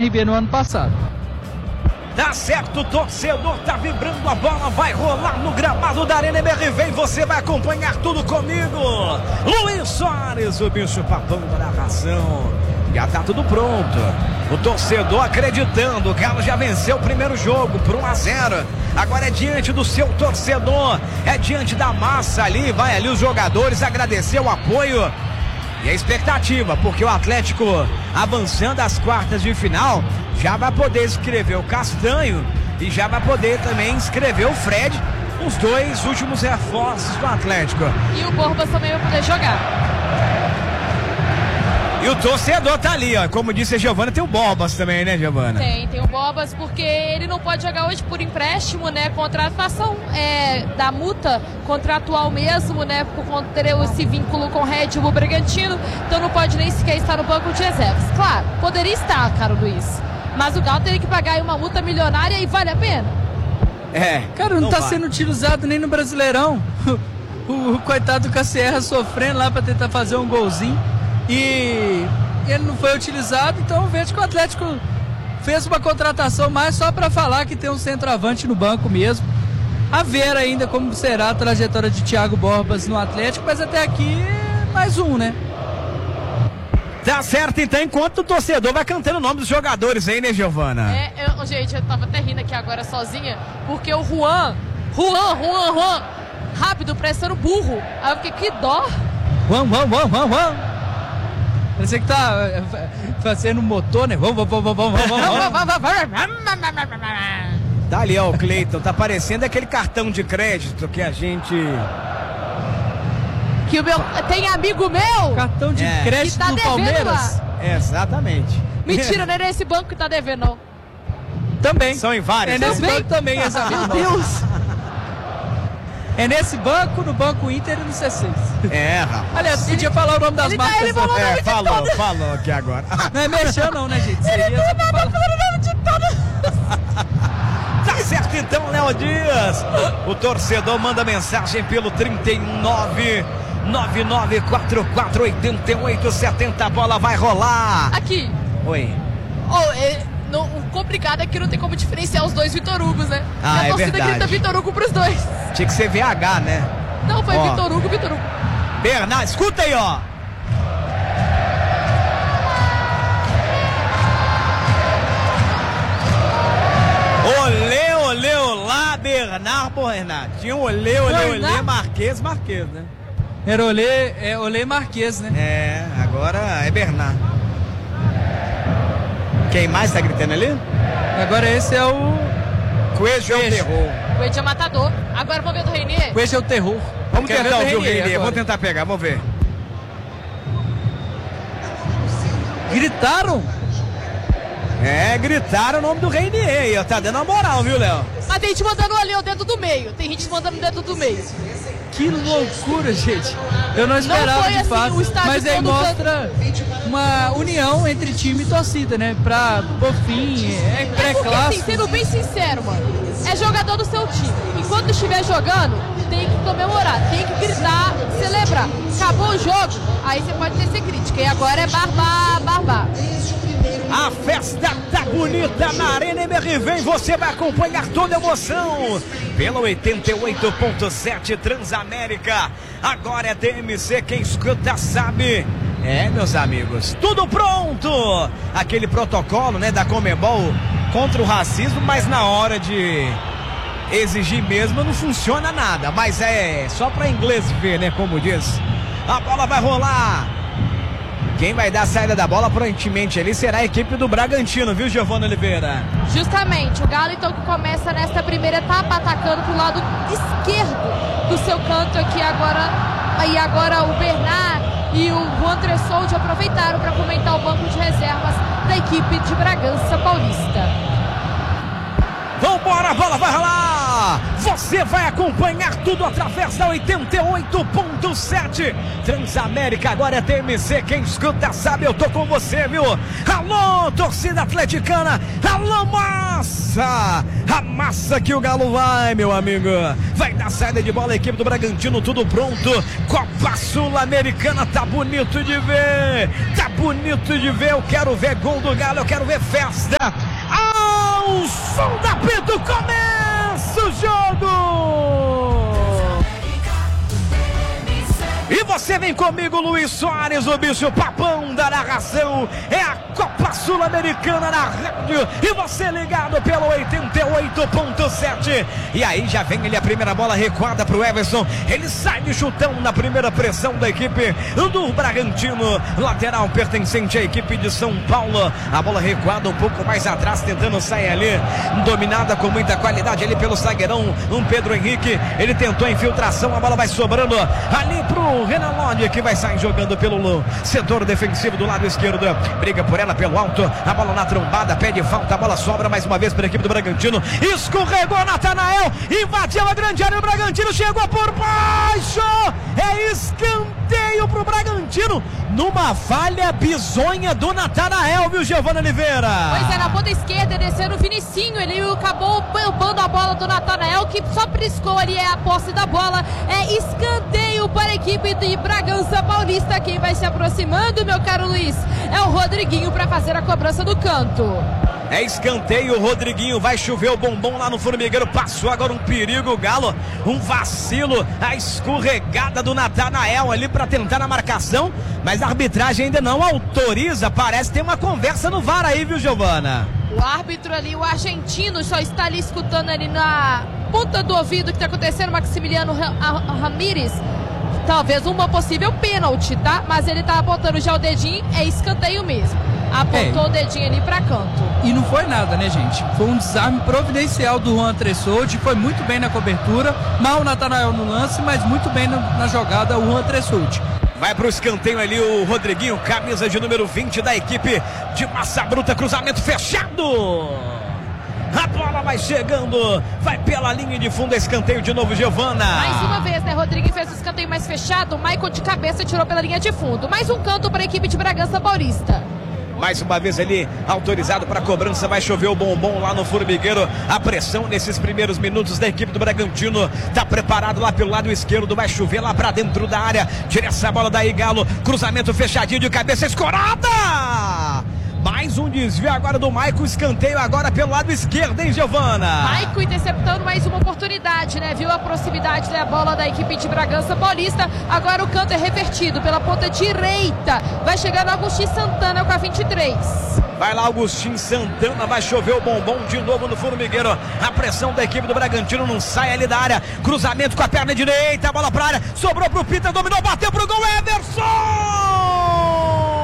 CRB no ano passado. Tá certo, o torcedor tá vibrando, a bola vai rolar no gramado da Arena MRV e você vai acompanhar tudo comigo. Luiz Soares, o bicho papão da narração. Já tá tudo pronto. O torcedor acreditando, o Galo já venceu o primeiro jogo por 1-0. Agora é diante do seu torcedor, é diante da massa ali, vai ali os jogadores agradecer o apoio. E a expectativa, porque o Atlético avançando às quartas de final, já vai poder inscrever o Castanho e já vai poder também inscrever o Fred, os dois últimos reforços do Atlético. E o Borbas também vai poder jogar. E o torcedor tá ali, ó. Como disse a Giovana, tem o Borbas também, né, Giovana? Tem o Borbas, porque ele não pode jogar hoje por empréstimo, né? Contratação da multa contratual mesmo, né? Por conta ter esse vínculo com o Red Bull Bragantino. Então não pode nem sequer estar no banco de reservas. Claro, poderia estar, caro Luiz. Mas o Galo teria que pagar aí uma multa milionária e vale a pena. Cara, não tá sendo utilizado nem no Brasileirão. O coitado do Cassierra sofrendo lá pra tentar fazer um golzinho. E ele não foi utilizado, então vejo que o Atlético fez uma contratação mais só para falar que tem um centroavante no banco mesmo. A ver ainda como será a trajetória de Thiago Borbas no Atlético, mas até aqui mais um, né? Tá certo, então, enquanto o torcedor vai cantando o nome dos jogadores aí, né, Giovana? Gente, eu tava até rindo aqui agora sozinha, porque o Juan, rápido, parecendo burro. Aí eu fiquei, que dó. Juan. Parecia que tá fazendo motor, né? Vamos. Tá ali, ó, o Cleiton. Tá parecendo aquele cartão de crédito que a gente... Que o meu... Tem amigo meu... Cartão de crédito tá do Palmeiras. Lá. Exatamente. Mentira, não é nesse banco que tá devendo, não. Também. São em vários. É nesse banco também, Meu Deus. É nesse banco, no Banco Inter e no C6. Rapaz. Aliás, podia falar o nome das marcas. Ele falou o nome de todas. Falou aqui agora. Não é mexer não, né, gente? Ele falou o nome de todas. Tá certo então, Léo Dias. O torcedor manda mensagem pelo 3999448870. A bola vai rolar. Aqui. Oi. O complicado é que não tem como diferenciar os dois Vitor Hugos, né? A torcida verdade. grita Vitor Hugo pros dois. Tinha que ser VH, né? Não, foi Vitor Hugo. Bernardo, escuta aí, ó. Olê, olá, Bernardo, Renatinho. Olê, Marquês, né? Era Olê Marquês, né? Agora é Bernardo. Quem mais tá gritando ali? Agora esse é o... Coelho é o terror. Coelho é matador. Agora vamos ver do Reinier. Coelho é o terror. Vamos tentar ouvir o Reinier. Vamos tentar pegar, vamos ver. Gritaram? Gritaram o nome do Reinier aí, ó. Tá dando uma moral, viu, Léo? Mas tem gente mandando ali o dedo do meio. Tem gente mandando o dedo do meio. Que loucura, gente. Eu não esperava foi de assim, fato. o estádio Mas aí todo mostra uma união entre time e torcida, né? Por fim, Porque, assim, pré-clássico. sendo bem sincero, mano, é jogador do seu time. Enquanto estiver jogando, tem que comemorar, tem que gritar, celebrar. Acabou o jogo, aí você pode tecer crítica. E agora é barbá. A festa tá bonita na Arena MRV e você vai acompanhar toda a emoção pela 88.7 Transamérica. Agora é DMC, quem escuta sabe. Meus amigos, tudo pronto. Aquele protocolo, né, da Conmebol contra o racismo, mas na hora de exigir mesmo não funciona nada. Mas é só pra inglês ver, né, como diz. A bola vai rolar. Quem vai dar a saída da bola, aparentemente, ali será a equipe do Bragantino, viu, Giovana Oliveira? Justamente, o Galo então que começa nesta primeira etapa atacando pro lado esquerdo do seu canto aqui agora. E agora o Bernard e o Juan Tressoldi aproveitaram para comentar o banco de reservas da equipe de Bragança Paulista. Vambora, a bola vai rolar! Você vai acompanhar tudo através da 88.7 Transamérica. Agora é TMC, quem escuta sabe, eu tô com você, viu? Alô, torcida atleticana, alô, massa! A massa que o Galo vai, meu amigo. Vai dar saída de bola a equipe do Bragantino, tudo pronto. Copa Sul-Americana, tá bonito de ver. Tá bonito de ver, eu quero ver gol do Galo, eu quero ver festa. Ao som da apito, começa o jogo! E você vem comigo, Luiz Soares, o bicho papão da narração. É a Copa Sul-Americana na rádio. E você ligado pelo 88.7. E aí já vem ele, a primeira bola recuada pro Everson. Ele sai de chutão na primeira pressão da equipe do Bragantino. Lateral pertencente à equipe de São Paulo. A bola recuada um pouco mais atrás, tentando sair ali. Dominada com muita qualidade ali pelo zagueirão, Pedro Henrique. Ele tentou a infiltração, a bola vai sobrando ali pro Renan Lodi, que vai sair jogando pelo setor defensivo do lado esquerdo. Briga por ela pelo alto, a bola na trombada, pede falta, a bola sobra mais uma vez para a equipe do Bragantino. Escorregou Natanael, invadiu a grande área, o Bragantino chegou por baixo. É escanteio pro Bragantino, numa falha bizonha do Natanael, viu, Giovana Oliveira? Pois é, na ponta esquerda, descendo o Vinicinho, ele acabou roubando a bola do Natanael, que só priscou ali a posse da bola. É escanteio para a equipe de Bragança Paulista. Quem vai se aproximando, meu caro Luiz, é o Rodriguinho para fazer a cobrança do canto. É escanteio, o Rodriguinho, vai chover o bombom lá no formigueiro, passou agora um perigo, o Galo, um vacilo, a escorregada do Natanael ali para tentar na marcação, mas a arbitragem ainda não autoriza, parece ter uma conversa no VAR aí, viu, Giovana? O árbitro ali, o argentino, só está ali escutando ali na ponta do ouvido o que está acontecendo, Maximiliano Ramírez. Talvez uma possível pênalti, tá? Mas ele tá apontando já o dedinho, é escanteio mesmo. Apontou o dedinho ali pra canto. E não foi nada, né, gente? Foi um desarme providencial do Juan Tressoldi, foi muito bem na cobertura, mal o Natanael no lance, mas muito bem na jogada o Juan Tressoldi. Vai pro escanteio ali o Rodriguinho, camisa de número 20 da equipe de Massa Bruta, cruzamento fechado. A bola vai chegando, vai pela linha de fundo, escanteio de novo, Giovana. Mais uma vez, né, Rodrigues fez o escanteio mais fechado, o Maicon de cabeça tirou pela linha de fundo. Mais um canto para a equipe de Bragança Paulista. Mais uma vez ali, autorizado para cobrança, vai chover o bombom lá no formigueiro. A pressão nesses primeiros minutos da equipe do Bragantino. Tá preparado lá pelo lado esquerdo, vai chover lá para dentro da área. Tira essa bola daí, Galo. Cruzamento fechadinho de cabeça, escorada! Mais um desvio agora do Maicon, escanteio agora pelo lado esquerdo, hein, Giovana? Maicon interceptando mais uma oportunidade, né? Viu a proximidade da bola da equipe de Bragança Paulista. Agora o canto é revertido pela ponta direita. Vai chegando Agostinho Santana com a 23. Vai lá Agostinho Santana, vai chover o bombom de novo no formigueiro. A pressão da equipe do Bragantino não sai ali da área. Cruzamento com a perna direita, a bola pra área. Sobrou pro Pita, dominou, bateu pro gol, Everson!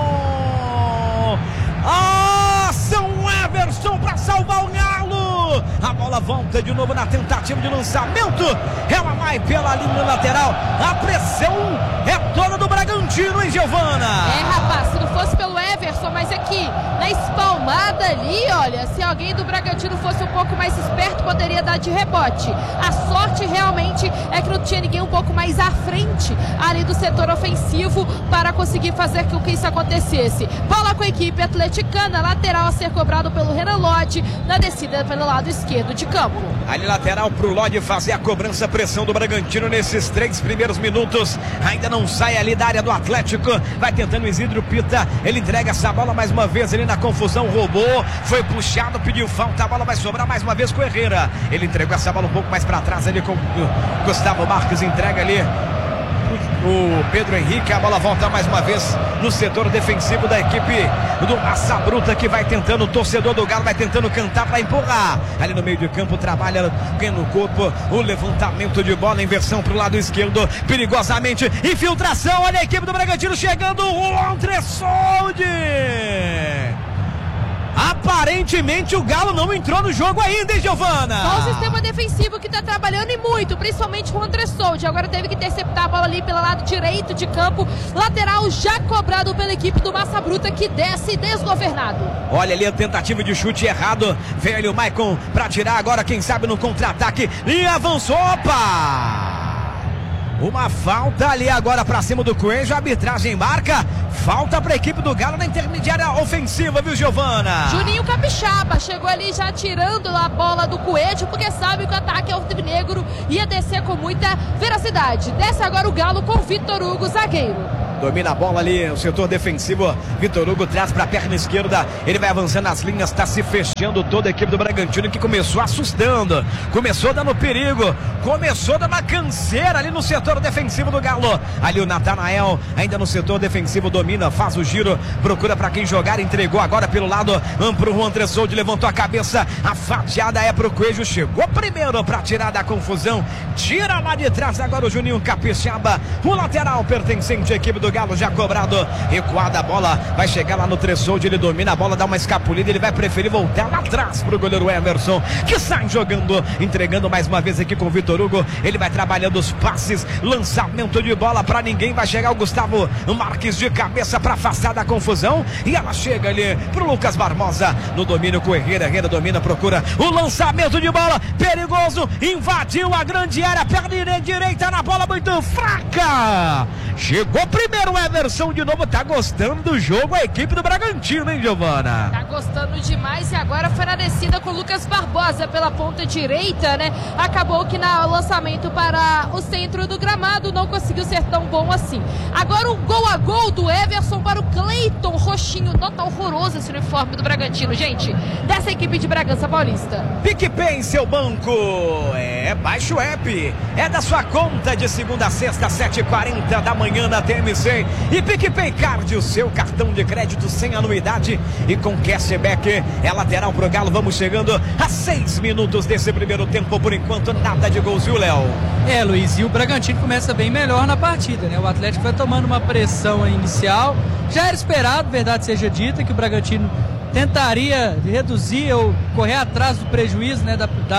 São Everson para salvar o Galo. A bola volta de novo na tentativa de lançamento. Ela vai pela linha lateral. A pressão é toda do Bragantino, hein, Giovana? É, rapaz, se não fosse pelo Everson, mas aqui na espalmada ali, olha, se alguém do Bragantino fosse um pouco mais esperto, poderia dar de rebote. A sorte realmente é que não tinha ninguém um pouco mais à frente ali do setor ofensivo para conseguir fazer com que isso acontecesse. Bola com a equipe atleticana, lateral a ser cobrado pelo Renan Lodi na descida pelo lado esquerdo de campo. Ali lateral pro Lodi fazer a cobrança, pressão do Bragantino nesses 3 primeiros minutos. Ainda não sai ali da área do Atlético. Vai tentando o Isidro Pita. Ele entrega essa bola mais uma vez ali na confusão. Roubou, foi puxado, pediu falta. A bola vai sobrar mais uma vez com o Herrera. Ele entregou essa bola um pouco mais para trás ali com o Gustavo Marques. Entrega ali o Pedro Henrique. A bola volta mais uma vez no setor defensivo da equipe do Massa Bruta, que vai tentando, o torcedor do Galo vai tentando cantar para empurrar. Ali no meio de campo trabalha no corpo o levantamento de bola, inversão para o lado esquerdo, perigosamente, infiltração. Olha a equipe do Bragantino chegando, o Tressoldi. Aparentemente o Galo não entrou no jogo ainda, hein, Giovana? Só o sistema defensivo que tá trabalhando e muito, principalmente com o André Soldi. Agora teve que interceptar a bola ali pelo lado direito de campo. Lateral já cobrado pela equipe do Massa Bruta, que desce desgovernado. Olha ali a tentativa de chute errado. Veio ali o Maicon pra tirar agora, quem sabe no contra-ataque. E avançou, opa! Uma falta ali agora pra cima do Coelho, a arbitragem marca. Falta pra equipe do Galo na intermediária ofensiva, viu, Giovana? Juninho Capixaba chegou ali já tirando a bola do Coelho, porque sabe que o ataque alvinegro ia descer com muita veracidade. Desce agora o Galo com Vitor Hugo, zagueiro. Domina a bola ali, o setor defensivo. Vitor Hugo traz para a perna esquerda. Ele vai avançando nas linhas, está se fechando toda a equipe do Bragantino, que começou assustando. Começou dando perigo. Começou dando uma canseira ali no setor defensivo do Galo. Ali o Natanael, ainda no setor defensivo, domina, faz o giro, procura para quem jogar, entregou agora pelo lado para o Juan Tressoldi, levantou a cabeça. A fatiada é para o Coelho, chegou primeiro para tirar da confusão. Tira lá de trás agora o Juninho Capixaba. O lateral pertencente à equipe do Galo já cobrado, recuada a bola, vai chegar lá no Tressoldi, ele domina a bola, dá uma escapulida, ele vai preferir voltar lá atrás pro goleiro Emerson, que sai jogando, entregando mais uma vez aqui com o Vitor Hugo. Ele vai trabalhando os passes, lançamento de bola pra ninguém, vai chegar o Gustavo Marques de cabeça pra afastar da confusão, e ela chega ali pro Lucas Barbosa, no domínio com o Herrera. Herrera domina, procura o lançamento de bola, perigoso, invadiu a grande área, perna direita na bola, muito fraca, chegou primeiro o Emerson de novo. Tá gostando do jogo a equipe do Bragantino, hein, Giovana? Tá gostando demais, e agora foi na descida com o Lucas Barbosa pela ponta direita, né? Acabou que no lançamento para o centro do gramado não conseguiu ser tão bom assim. Agora um gol a gol do Everson para o Cleiton Roxinho. Nota horroroso esse uniforme do Bragantino, gente, dessa equipe de Bragança Paulista. PicPay, seu banco. Baixa o app. É da sua conta de segunda a sexta, 7h40 da manhã na TMC. E PicPay Card, o seu cartão de crédito sem anuidade e com cashback. É lateral pro Galo. Vamos chegando a 6 minutos desse primeiro tempo. Por enquanto, nada de gols, viu, Léo? Luiz, e o Bragantino começa bem melhor na partida, né? O Atlético vai tomando uma pressão inicial. Já era esperado, verdade seja dita, que o Bragantino tentaria reduzir ou correr atrás do prejuízo, né?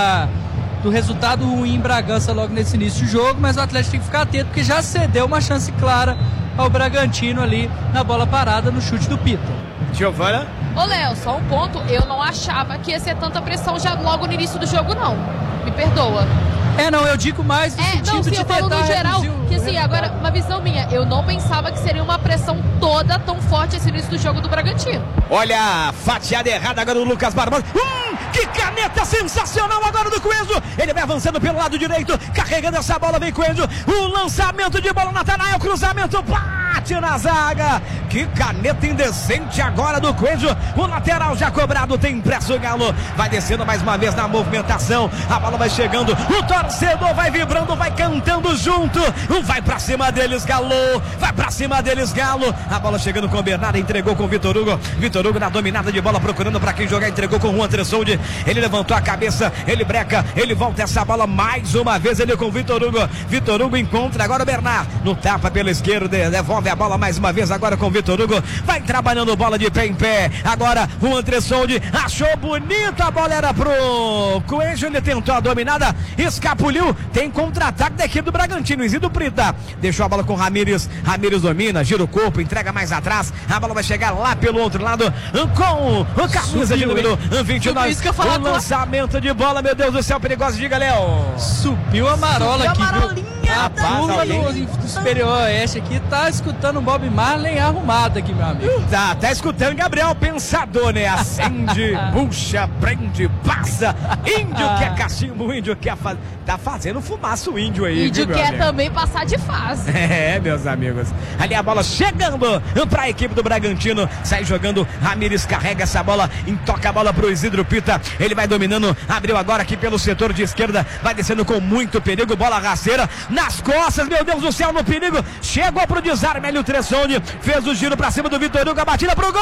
Do resultado ruim em Bragança logo nesse início do jogo, mas o Atlético tem que ficar atento, porque já cedeu uma chance clara ao Bragantino ali na bola parada, no chute do Pita. Giovana? Ô, Léo, só um ponto, eu não achava que ia ser tanta pressão já logo no início do jogo, não. Me perdoa. Não, eu digo mais no sentido de eu falo no geral, que assim, agora, uma visão minha, eu não pensava que seria uma pressão toda tão forte esse início do jogo do Bragantino. Olha a fatiada errada agora do Lucas Barbosa. Que caneta sensacional agora do Coelho. Ele vai avançando pelo lado direito, carregando essa bola, vem Coelho. O lançamento de bola, Natanael, cruzamento, bate na zaga. Que caneta indecente agora do Coelho. O lateral já cobrado, tem pressa o Galo. Vai descendo mais uma vez na movimentação. A bola vai chegando, o torcedor vai vibrando, vai cantando junto. Vai pra cima deles, Galo. Vai pra cima deles, Galo. A bola chegando com o Bernardo, entregou com o Vitor Hugo. Vitor Hugo na dominada de bola, procurando pra quem jogar, entregou com o Juan Tressoldi. Ele levantou a cabeça, ele breca, ele volta essa bola mais uma vez, ele com o Vitor Hugo. Vitor Hugo encontra agora o Bernard, no tapa pela esquerda, devolve a bola mais uma vez agora com o Vitor Hugo. Vai trabalhando bola de pé em pé. Agora o André Soldi achou bonita, a bola era pro Coelho, ele tentou a dominada, escapuliu, tem contra-ataque da equipe do Bragantino. Isidro Prita deixou a bola com o Ramírez. Ramírez domina, gira o corpo, entrega mais atrás, a bola vai chegar lá pelo outro lado com o camisa de número 29. O lançamento de bola, meu Deus do céu, perigoso, diga, Léo. Subiu a marola aqui, viu? A turma do Superior Oeste aqui tá escutando o Bob Marley arrumado aqui, meu amigo. Tá escutando Gabriel Pensador, né? Acende, puxa, prende, passa. Índio quer cachimbo, índio quer fazer. Tá fazendo fumaça o índio aí, índio viu, quer também passar de fase. Meus amigos. Ali a bola chegando pra equipe do Bragantino. Sai jogando, Ramírez carrega essa bola, toca a bola pro Isidro Pita. Ele vai dominando, abriu agora aqui pelo setor de esquerda, vai descendo com muito perigo, bola rasteira nas costas, meu Deus do céu, no perigo, chegou pro desarme ali o Tressoldi, fez o giro pra cima do Vitor Hugo, a batida pro gol,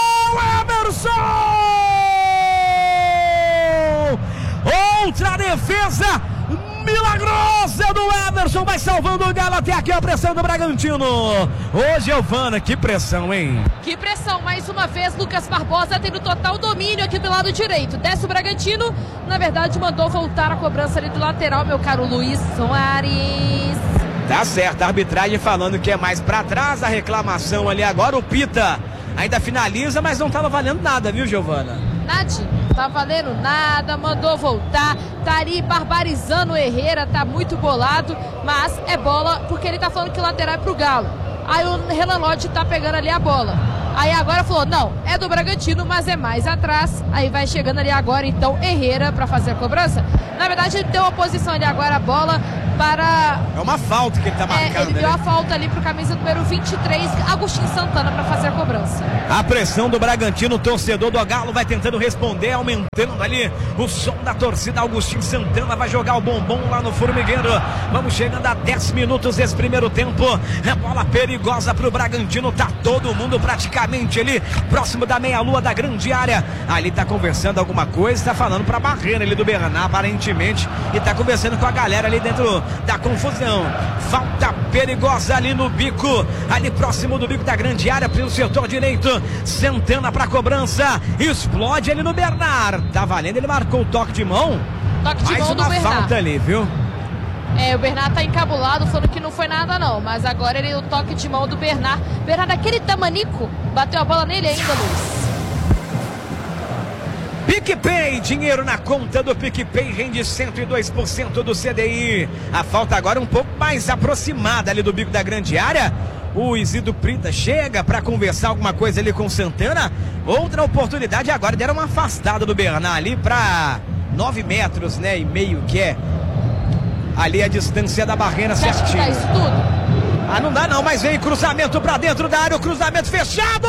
Emerson! Outra defesa milagrosa do Everson, vai salvando o Galo até aqui, a pressão do Bragantino. Ô, Giovana, que pressão, hein? Que pressão, mais uma vez, Lucas Barbosa tendo total domínio aqui do lado direito. Desce o Bragantino, na verdade mandou voltar a cobrança ali do lateral, meu caro Luiz Soares. Tá certo, a arbitragem falando que é mais pra trás, a reclamação ali agora, o Pita ainda finaliza, mas não tava valendo nada, viu, Giovana? Nadinho, tá valendo nada, mandou voltar, tá ali barbarizando o Herrera, tá muito bolado, mas é bola, porque ele tá falando que o lateral é pro Galo. Aí o Renan Lodge tá pegando ali a bola. Aí agora falou, não, é do Bragantino, mas é mais atrás. Aí vai chegando ali agora, então, Herrera pra fazer a cobrança. Na verdade, ele deu a posição ali agora, a bola para... É uma falta que ele tá marcando. Ele deu a falta ali pro camisa número 23, Agostinho Santana, pra fazer a cobrança. A pressão do Bragantino, o torcedor do Galo vai tentando responder, aumentando ali o som da torcida. Agostinho Santana vai jogar o bombom lá no formigueiro. Vamos chegando a 10 minutos desse primeiro tempo. É bola perigosa pro Bragantino, tá todo mundo praticamente ali, próximo da meia-lua da grande área. Ali tá conversando alguma coisa, tá falando pra barreira ali do Bernard, aparentemente, e tá conversando com a galera ali dentro da confusão. Falta perigosa ali no bico, ali próximo do bico da grande área, pelo setor direito. Santana pra cobrança, explode ali no Bernard. Tá valendo, ele marcou o toque de mão. Toque de mais mão do uma Bernard. falta ali, viu? O Bernard tá encabulado, falando que não foi nada não, mas agora ele o toque de mão do Bernard. Bernard, aquele tamanico, bateu a bola nele ainda, Luiz. PicPay, dinheiro na conta do PicPay, rende 102% do CDI. A falta agora um pouco mais aproximada ali do bico da grande área. O Isidro Prita chega para conversar alguma coisa ali com o Santana. Outra oportunidade agora, deram uma afastada do Bernard ali para 9 metros, né, e meio, que é ali a distância da barreira certinho. Você acha que dá isso tudo? Ah, não dá não, mas vem cruzamento para dentro da área, o cruzamento fechado!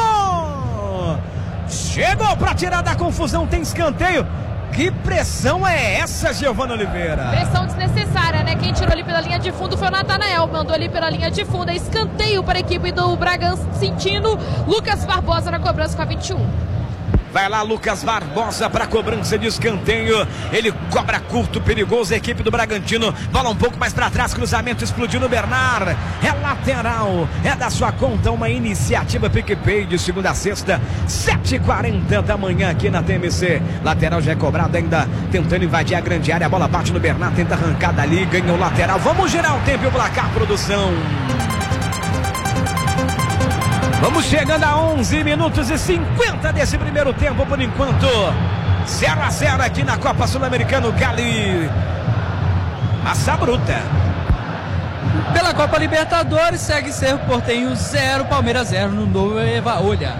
Chegou para tirar da confusão, tem escanteio. Que pressão é essa, Giovana Oliveira? Pressão desnecessária, né? Quem tirou ali pela linha de fundo foi o Natanael. Mandou ali pela linha de fundo. É escanteio para a equipe do Bragantino. Lucas Barbosa na cobrança com a 21. Vai lá Lucas Barbosa para cobrança de escanteio. Ele cobra curto, perigoso. A equipe do Bragantino. Bola um pouco mais para trás. Cruzamento explodiu no Bernard. É lateral. É da sua conta uma iniciativa PicPay de segunda a sexta. 7h40 da manhã aqui na TMC. Lateral já é cobrado ainda. Tentando invadir a grande área. A bola bate no Bernard. Tenta arrancar dali. Ganha o lateral. Vamos girar o tempo e o placar, produção. Vamos chegando a 11 minutos e 50 desse primeiro tempo por enquanto. 0-0 aqui na Copa Sul-Americana. Galo e massa bruta. Pela Copa Libertadores, segue Cerro Porteño 0, Palmeiras 0 no Nova Olha.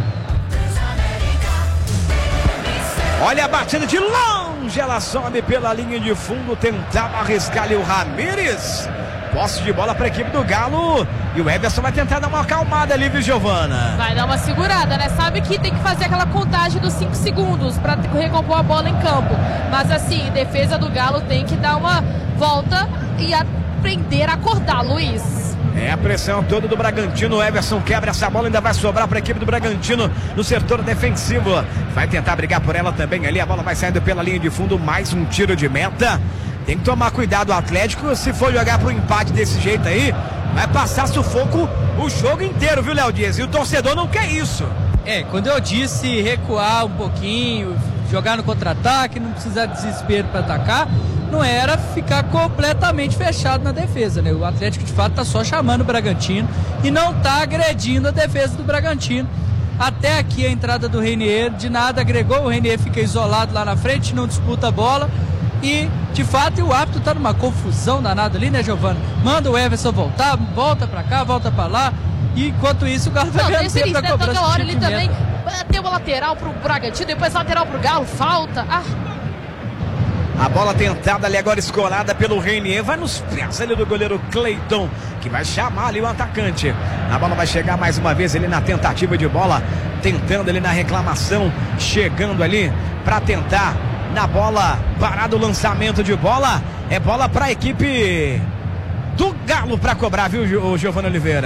Olha a batida de longe, ela sobe pela linha de fundo, tentava arriscar ali o Ramírez. Posse de bola para a equipe do Galo. E o Everson vai tentar dar uma acalmada ali, viu, Giovana? Vai dar uma segurada, né? Sabe que tem que fazer aquela contagem dos 5 segundos para recompor a bola em campo. Mas assim, defesa do Galo tem que dar uma volta e aprender a acordar, Luiz. É a pressão toda do Bragantino. O Everson quebra essa bola, ainda vai sobrar para a equipe do Bragantino no setor defensivo. Vai tentar brigar por ela também ali. A bola vai saindo pela linha de fundo. Mais um tiro de meta. Tem que tomar cuidado o Atlético. Se for jogar pro empate desse jeito aí, vai passar sufoco o jogo inteiro, viu, Léo Dias? E o torcedor não quer isso. Quando eu disse recuar um pouquinho, jogar no contra-ataque, não precisar de desespero para atacar, não era ficar completamente fechado na defesa, né? O Atlético de fato tá só chamando o Bragantino e não tá agredindo a defesa do Bragantino. Até aqui a entrada do Reinier de nada agregou, o Reinier fica isolado lá na frente, não disputa a bola. E, de fato, o árbitro tá numa confusão danada ali, né, Giovana? Manda o Everson voltar, volta pra cá, volta pra lá. E, enquanto isso, o Galo vai ganhando tempo pra cobrança. Toda hora ele também tem uma lateral pro Bragantino, depois lateral pro Galo, falta. A bola tentada ali agora, escorada pelo Reinier. Vai nos pés ali do goleiro Cleiton, que vai chamar ali o atacante. A bola vai chegar mais uma vez ali na tentativa de bola, tentando ali na reclamação, chegando ali pra tentar. Na bola, parado o lançamento de bola. É bola para a equipe do Galo para cobrar, viu, Giovana Oliveira?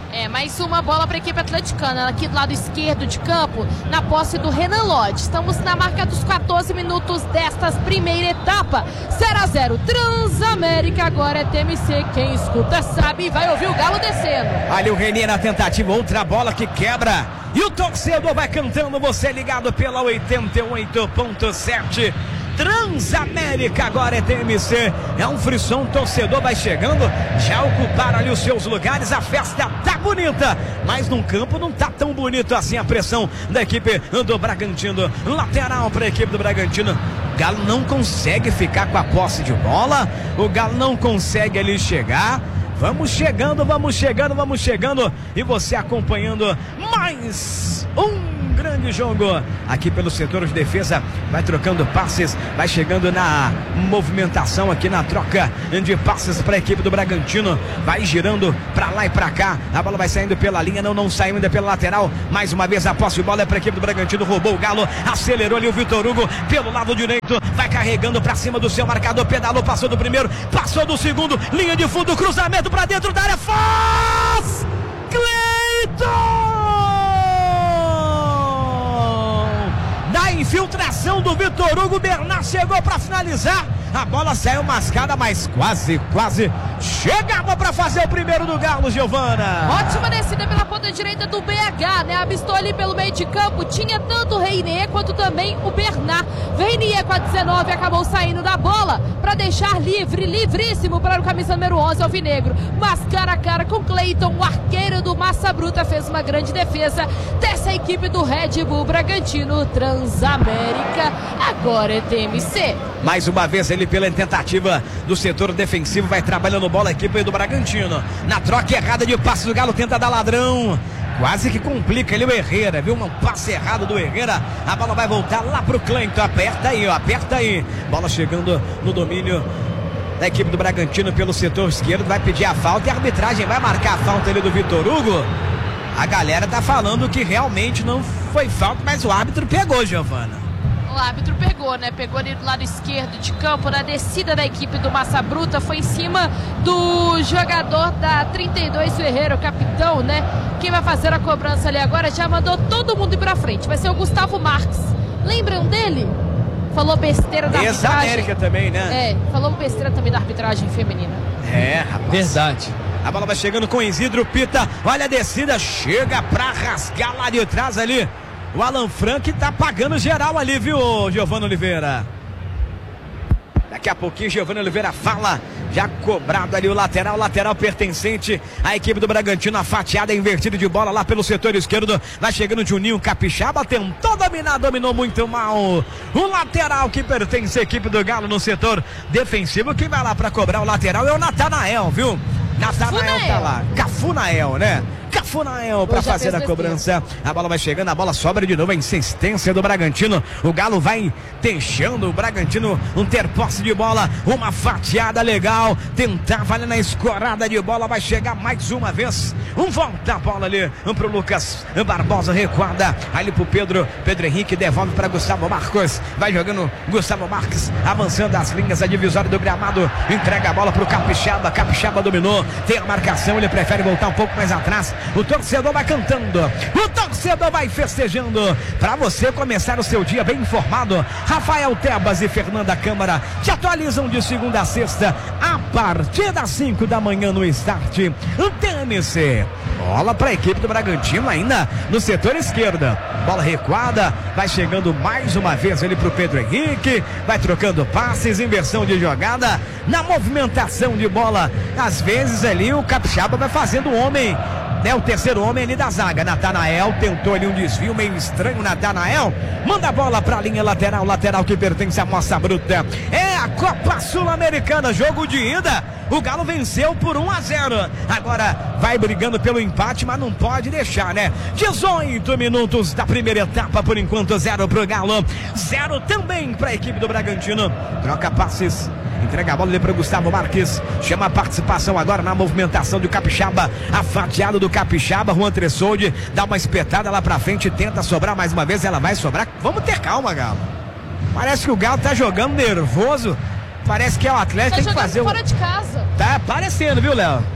Mais uma bola para a equipe atleticana, aqui do lado esquerdo de campo, na posse do Renan Lodge. Estamos na marca dos 14 minutos desta primeira etapa. 0-0, Transamérica, agora é TMC. Quem escuta sabe, vai ouvir o Galo descendo. Ali o Renier na tentativa, outra bola que quebra. E o torcedor vai cantando, você ligado pela 88.7. Transamérica agora é TMC, é um frisson, o torcedor vai chegando, já ocuparam ali os seus lugares, a festa tá bonita, mas num campo não tá tão bonito assim a pressão da equipe do Bragantino. Lateral para a equipe do Bragantino, o Galo não consegue ficar com a posse de bola, o Galo não consegue ali chegar. Vamos chegando, e você acompanhando mais um grande jogo aqui pelo setor de defesa, vai trocando passes, vai chegando na movimentação aqui na troca de passes para a equipe do Bragantino, vai girando para lá e para cá, a bola vai saindo pela linha, não saiu ainda pela lateral, mais uma vez a posse de bola é para a equipe do Bragantino, roubou o Galo, acelerou ali o Vitor Hugo pelo lado direito, vai carregando para cima do seu marcador, pedalou, passou do primeiro, passou do segundo, linha de fundo, cruzamento para dentro da área, faz Cleiton! Da infiltração do Vitor Hugo, Bernard chegou para finalizar, a bola saiu mascada, mas quase chegava para fazer o primeiro do Galo, Giovana. Ótima descida pela ponta direita do BH, né? Avistou ali pelo meio de campo, tinha tanto o Reinier quanto também o Bernard. Reinier com a 19 acabou saindo da bola para deixar livríssimo para o camisa número 11, Alvinegro. Mas cara a cara com Cleiton, o arqueiro do Massa Bruta, fez uma grande defesa dessa equipe do Red Bull Bragantino. Transamérica, agora é TMC. Mais uma vez ele pela tentativa do setor defensivo, vai trabalhando bola a equipe do Bragantino. Na troca errada de passes, o Galo tenta dar ladrão. Quase que complica ali o Herrera, viu? Um passe errado do Herrera. A bola vai voltar lá pro Cleiton. Aperta aí. Bola chegando no domínio da equipe do Bragantino pelo setor esquerdo. Vai pedir a falta e a arbitragem vai marcar a falta ali do Vitor Hugo. A galera tá falando que realmente não foi falta, mas o árbitro pegou, Giovana. O árbitro pegou, né? Pegou ali do lado esquerdo de campo, na descida da equipe do Massa Bruta, foi em cima do jogador da 32, o Herrera, o capitão, né? Quem vai fazer a cobrança ali agora já mandou todo mundo ir pra frente. Vai ser o Gustavo Marques. Lembram dele? Falou besteira da arbitragem. Ex-América também, né? Falou besteira também da arbitragem feminina. Rapaz. Verdade. A bola vai chegando com Isidro Pita. Olha a descida, chega pra rasgar lá de trás ali. O Alan Frank tá pagando geral ali, viu, Giovana Oliveira? Daqui a pouquinho Giovana Oliveira fala, já cobrado ali o lateral pertencente à equipe do Bragantino, a fatiada invertida de bola lá pelo setor esquerdo, vai chegando Juninho Capixaba, tentou dominar, dominou muito mal. O lateral que pertence à equipe do Galo no setor defensivo, quem vai lá pra cobrar o lateral é o Natanael, viu? Natanael tá lá, Cafunael, né? Cafunael para fazer a cobrança. A bola vai chegando, a bola sobra de novo, a insistência do Bragantino. O Galo vai deixando o Bragantino ter posse de bola, uma fatiada legal, tentava ali na escorada de bola, vai chegar mais uma vez. Volta a bola ali pro Lucas Barbosa, recuada ali pro Pedro Henrique, devolve para Gustavo Marcos, vai jogando Gustavo Marques, avançando as linhas, a divisória do gramado, entrega a bola pro Capixaba dominou, tem a marcação, ele prefere voltar um pouco mais atrás. O torcedor vai cantando, o torcedor vai festejando. Para você começar o seu dia bem informado, Rafael Tebas e Fernanda Câmara te atualizam de segunda a sexta a partir das 5 da manhã no Start TMC. Bola para a equipe do Bragantino ainda no setor esquerdo. Bola recuada, vai chegando mais uma vez ele pro Pedro Henrique, vai trocando passes, inversão de jogada, na movimentação de bola. Às vezes ali o Capixaba vai fazendo o homem, né, o terceiro homem ali da zaga. Natanael tentou ali um desvio meio estranho. Natanael manda a bola pra linha lateral que pertence à Massa Bruta. É a Copa Sul-Americana, jogo de ida. O Galo venceu por 1-0. Agora vai brigando pelo empate, mas não pode deixar, né? 18 minutos da primeira etapa, por enquanto 0 pro Galo, 0 também pra equipe do Bragantino. Troca passes, entrega a bola ali para Gustavo Marques, chama a participação agora na movimentação do Capixaba, a fatiada do Capixaba. Juan Tressoldi dá uma espetada lá pra frente, tenta sobrar mais uma vez, ela vai sobrar. Vamos ter calma, Galo. Parece que o Galo tá jogando nervoso, parece que é o Atlético, tem que fazer fora de casa. Tá parecendo, viu, Léo?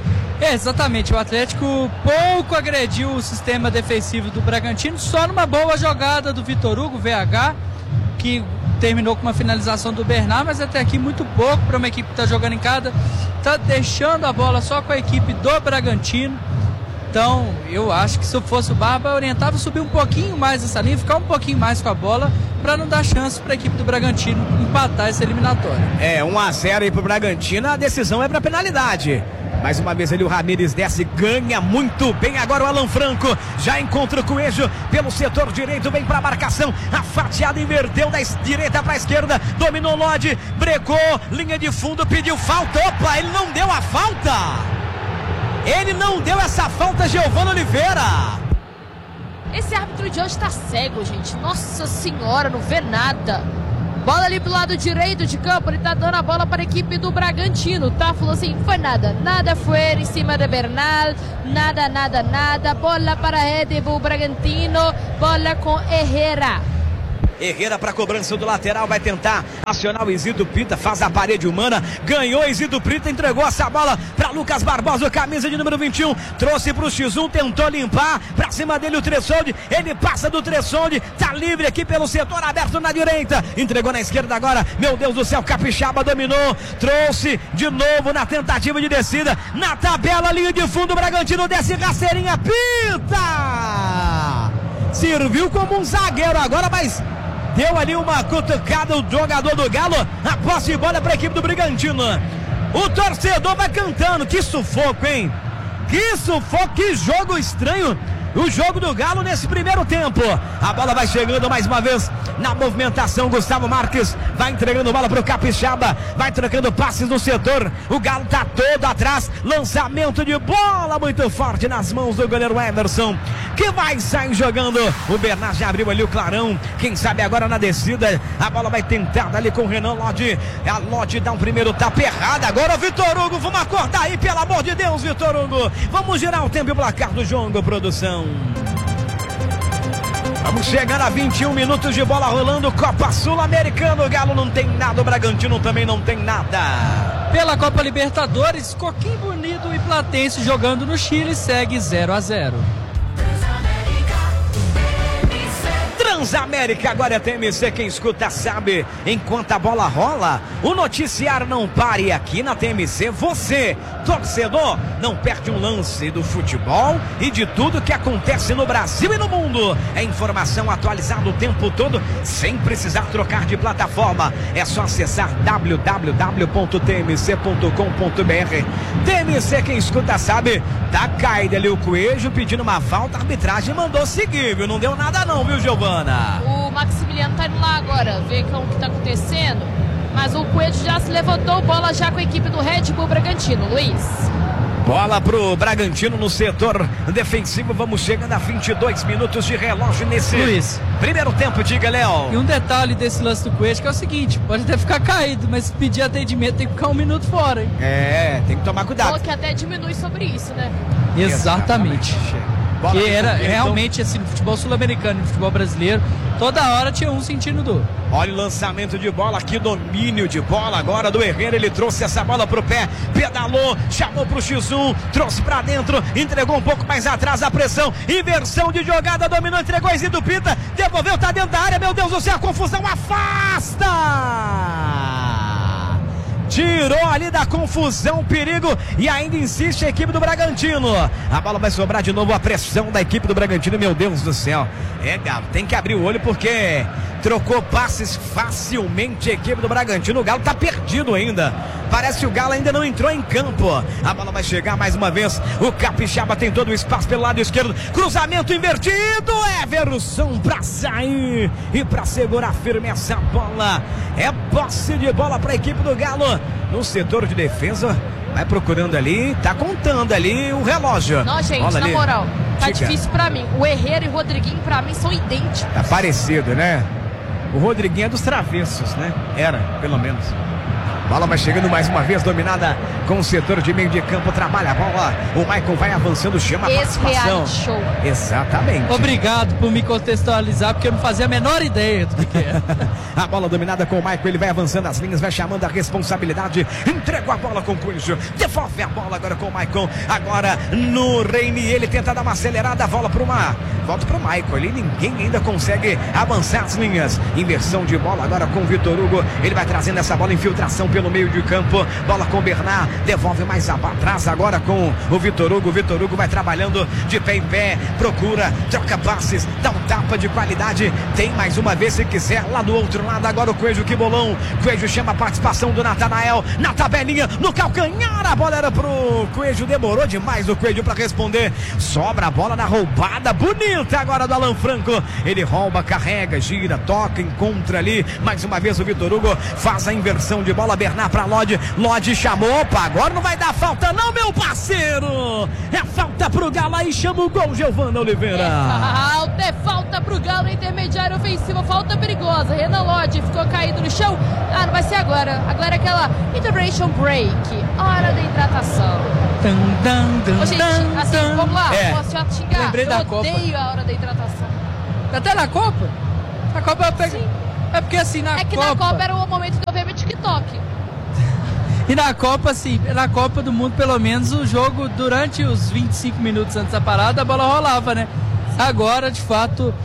Exatamente, o Atlético pouco agrediu o sistema defensivo do Bragantino, só numa boa jogada do Vitor Hugo, VH, que terminou com uma finalização do Bernard, mas até aqui muito pouco para uma equipe que está jogando em casa, está deixando a bola só com a equipe do Bragantino. Então eu acho que se eu fosse o Barba, eu orientava subir um pouquinho mais essa linha, ficar um pouquinho mais com a bola, para não dar chance para a equipe do Bragantino empatar essa eliminatória. 1-0 aí pro Bragantino, a decisão é para penalidade. Mais uma vez ali o Ramírez desce, ganha muito bem agora o Alan Franco, já encontra o Coelho pelo setor direito, vem para a marcação, a fatiada inverteu da direita para a esquerda, dominou Lodi, brecou, linha de fundo, pediu falta, opa, ele não deu a falta, ele não deu essa falta, Giovana Oliveira. Esse árbitro de hoje tá cego, gente, nossa senhora, não vê nada. Bola ali pro lado direito de campo, ele tá dando a bola para a equipe do Bragantino, tá? Falou assim, foi nada foi em cima de Bernal, nada, bola para Red Bull Bragantino, bola com Herrera. Herrera para cobrança do lateral, vai tentar acionar o Isidro Pita, faz a parede humana, ganhou Isidro Pita, entregou essa bola para Lucas Barbosa, camisa de número 21, trouxe para o X1, tentou limpar, para cima dele o Tressoldi, ele passa do Tressoldi, tá livre aqui pelo setor aberto na direita, entregou na esquerda agora, meu Deus do céu, Capixaba dominou, trouxe de novo na tentativa de descida, na tabela, linha de fundo, o Bragantino desce, rasteirinha, Pita! Serviu como um zagueiro agora, mas deu ali uma cutucada o jogador do Galo, a posse de bola para a equipe do Bragantino. O torcedor vai cantando, que sufoco, hein? Que sufoco, que jogo estranho. O jogo do Galo nesse primeiro tempo. A bola vai chegando mais uma vez na movimentação. Gustavo Marques vai entregando bola para o Capixaba. Vai trocando passes no setor. O Galo tá todo atrás. Lançamento de bola muito forte nas mãos do goleiro Everson, que vai sair jogando. O Bernard já abriu ali o clarão. Quem sabe agora na descida. A bola vai tentada ali com o Renan Lodi. A Lodi dá um primeiro tapa errado. Agora o Vitor Hugo. Vamos acordar aí, pelo amor de Deus, Vitor Hugo. Vamos girar o tempo e o placar do jogo, produção. Vamos chegando a 21 minutos de bola rolando, Copa Sul-Americana. O Galo não tem nada, o Bragantino também não tem nada. Pela Copa Libertadores, Coquimbo Unido e Platense jogando no Chile, segue 0-0. Transamérica, agora é TMC, quem escuta sabe. Enquanto a bola rola, o noticiário não pare aqui na TMC. Você, torcedor, não perde um lance do futebol e de tudo que acontece no Brasil e no mundo. É informação atualizada o tempo todo, sem precisar trocar de plataforma. É só acessar www.tmc.com.br. TMC, quem escuta sabe. Tá caído ali o Coelho pedindo uma falta, a arbitragem mandou seguir, viu? Não deu nada não, viu, Giovana? O Maximiliano tá indo lá agora, ver o que tá acontecendo. Mas o Coelho já se levantou, bola já com a equipe do Red Bull Bragantino, Luiz. Bola pro Bragantino no setor defensivo. Vamos chegando a 22 minutos de relógio nesse Luiz, primeiro tempo, diga, Léo. E um detalhe desse lance do Coelho que é o seguinte, pode até ficar caído, mas se pedir atendimento tem que ficar um minuto fora, hein? É, tem que tomar cuidado. Falou que até diminui sobre isso, né? Exatamente. Que era realmente assim, no futebol sul-americano, no futebol brasileiro, toda hora tinha um sentindo do. Olha o lançamento de bola aqui, domínio de bola agora do Herrera, ele trouxe essa bola pro pé, pedalou, chamou pro X1, trouxe pra dentro, entregou um pouco mais atrás a pressão, inversão de jogada, dominou, entregou Isidro Pita, devolveu, tá dentro da área, meu Deus do céu, confusão, afasta! Tirou ali da confusão, perigo, e ainda insiste a equipe do Bragantino. A bola vai sobrar de novo, a pressão da equipe do Bragantino, meu Deus do céu. É, Galo, tem que abrir o olho porque trocou passes facilmente a equipe do Bragantino. O Galo tá perdido ainda. Parece que o Galo ainda não entrou em campo. A bola vai chegar mais uma vez. O Capixaba tem todo o espaço pelo lado esquerdo. Cruzamento invertido. Everson pra sair e pra segurar firme essa bola. É posse de bola pra equipe do Galo no setor de defesa. Vai procurando ali, tá contando ali o relógio. Não, gente, na moral, tá difícil pra mim. O Herrera e o Rodriguinho pra mim são idênticos. Tá parecido, né? O Rodriguinho é dos travessos, né? Era, pelo menos. Bola vai chegando mais uma vez, dominada com o setor de meio de campo, trabalha a bola. O Michael vai avançando, chama a participação. Show. Exatamente. Obrigado por me contextualizar, porque eu não fazia a menor ideia do que é. A bola dominada com o Michael, ele vai avançando as linhas, vai chamando a responsabilidade. Entrega a bola com o Coelho. Devolve a bola agora com o Michael. Agora no Reine, ele tenta dar uma acelerada, volta pro Michael. Ali ninguém ainda consegue avançar as linhas. Inversão de bola agora com o Vitor Hugo. Ele vai trazendo essa bola, infiltração pelo meio de campo. Bola com o Bernard, devolve mais atrás agora com o Vitor Hugo. Vitor Hugo vai trabalhando de pé em pé, procura, troca passes, dá um tapa de qualidade. Tem mais uma vez se quiser, lá do outro lado agora o Coelho, que bolão. Coelho chama a participação do Natanael na tabelinha, no calcanhar. A bola era pro Coelho, demorou demais o Coelho para responder. Sobra a bola na roubada bonita agora do Alan Franco. Ele rouba, carrega, gira, toca, encontra ali. Mais uma vez o Vitor Hugo faz a inversão de bola. Bernard para Lodge. Lodge chamou. Opa, agora não vai dar falta não, meu parceiro. É falta pro Galo e chama o gol, Giovana Oliveira. É falta pro Galo, intermediário ofensivo, falta perigosa. Renan Lodge ficou caído no chão. Não vai ser agora. Agora é aquela intervention break. Hora da hidratação. Ô, gente, assim, vamos lá. Posso já xingar? Lembrei da Copa. Eu odeio a hora da hidratação. Até na Copa? A Copa pega... É porque assim, na Copa era o momento de eu ver meu TikTok. E na Copa, assim, na Copa do Mundo, pelo menos, o jogo, durante os 25 minutos antes da parada, a bola rolava, né? Agora, de fato,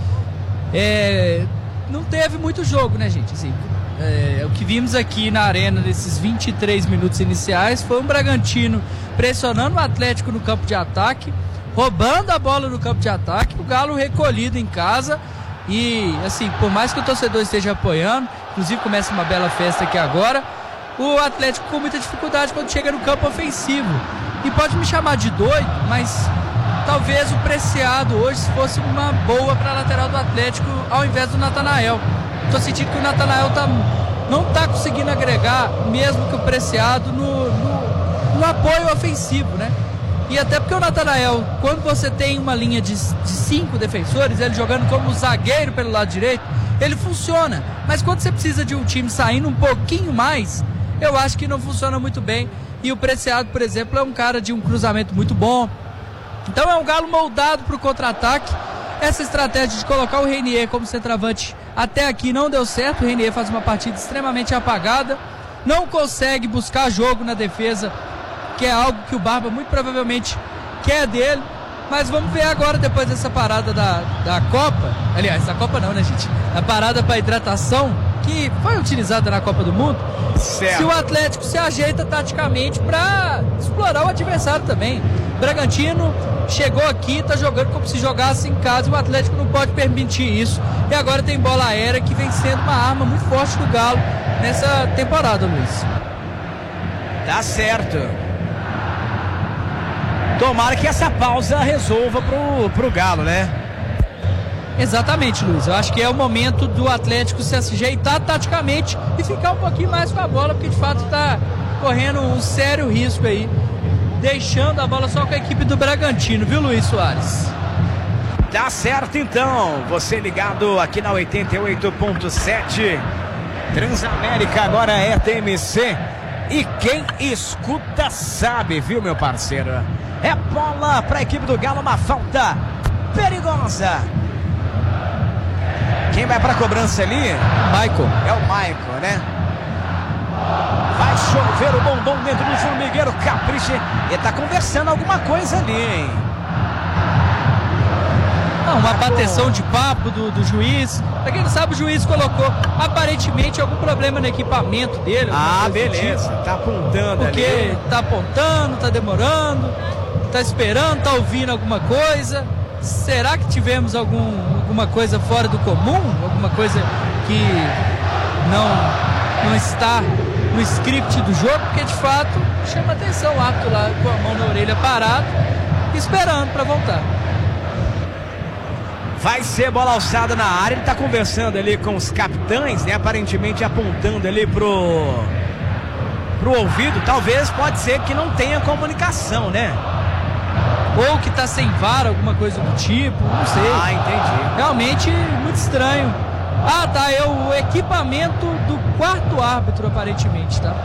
não teve muito jogo, né, gente? Assim, o que vimos aqui na arena nesses 23 minutos iniciais foi um Bragantino pressionando o Atlético no campo de ataque, roubando a bola no campo de ataque, o Galo recolhido em casa. E, assim, por mais que o torcedor esteja apoiando, inclusive começa uma bela festa aqui agora, o Atlético com muita dificuldade quando chega no campo ofensivo. E pode me chamar de doido, mas talvez o Preciado hoje fosse uma boa para a lateral do Atlético ao invés do Natanael. Estou sentindo que o Natanael não está conseguindo agregar, mesmo que o Preciado, no apoio ofensivo, né? E até porque o Natanael, quando você tem uma linha de 5 defensores, ele jogando como zagueiro pelo lado direito, ele funciona. Mas quando você precisa de um time saindo um pouquinho mais, eu acho que não funciona muito bem. E o Preciado, por exemplo, é um cara de um cruzamento muito bom. Então é um Galo moldado para o contra-ataque. Essa estratégia de colocar o Reinier como centroavante até aqui não deu certo. O Reinier faz uma partida extremamente apagada, não consegue buscar jogo na defesa, que é algo que o Barba muito provavelmente quer dele. Mas vamos ver agora, depois dessa parada da Copa. Aliás, da Copa não, né, gente? A parada para hidratação, que foi utilizada na Copa do Mundo. Certo. Se o Atlético se ajeita taticamente para explorar o adversário também. Bragantino chegou aqui, tá jogando como se jogasse em casa. O Atlético não pode permitir isso. E agora tem bola aérea, que vem sendo uma arma muito forte do Galo nessa temporada, Luiz. Tá certo. Tomara que essa pausa resolva pro Galo, né? Exatamente, Luiz. Eu acho que é o momento do Atlético se ajeitar taticamente e ficar um pouquinho mais com a bola, porque de fato está correndo um sério risco aí, deixando a bola só com a equipe do Bragantino, viu, Luiz Soares? Tá certo, então. Você ligado aqui na 88.7. Transamérica agora é TMC. E quem escuta sabe, viu, meu parceiro? É bola para a equipe do Galo, uma falta perigosa. Quem vai para a cobrança ali? Michael. É o Michael, né? Vai chover o bombom dentro do formigueiro. Capricha. Ele tá conversando alguma coisa ali, hein? Uma bateção de papo do juiz. Pra quem não sabe, o juiz colocou aparentemente algum problema no equipamento dele. Beleza. Tá apontando porque ali. Porque tá apontando, tá demorando, tá esperando, tá ouvindo alguma coisa. Será que tivemos alguma coisa fora do comum? Alguma coisa que não está no script do jogo? Porque de fato chama atenção o árbitro lá com a mão na orelha parado, esperando para voltar. Vai ser bola alçada na área. Ele tá conversando ali com os capitães, né? Aparentemente apontando ali pro ouvido. Talvez, pode ser que não tenha comunicação, né? Ou que tá sem VAR, alguma coisa do tipo, não sei. Entendi. Realmente muito estranho Ah, tá, o equipamento do quarto árbitro, aparentemente, tá?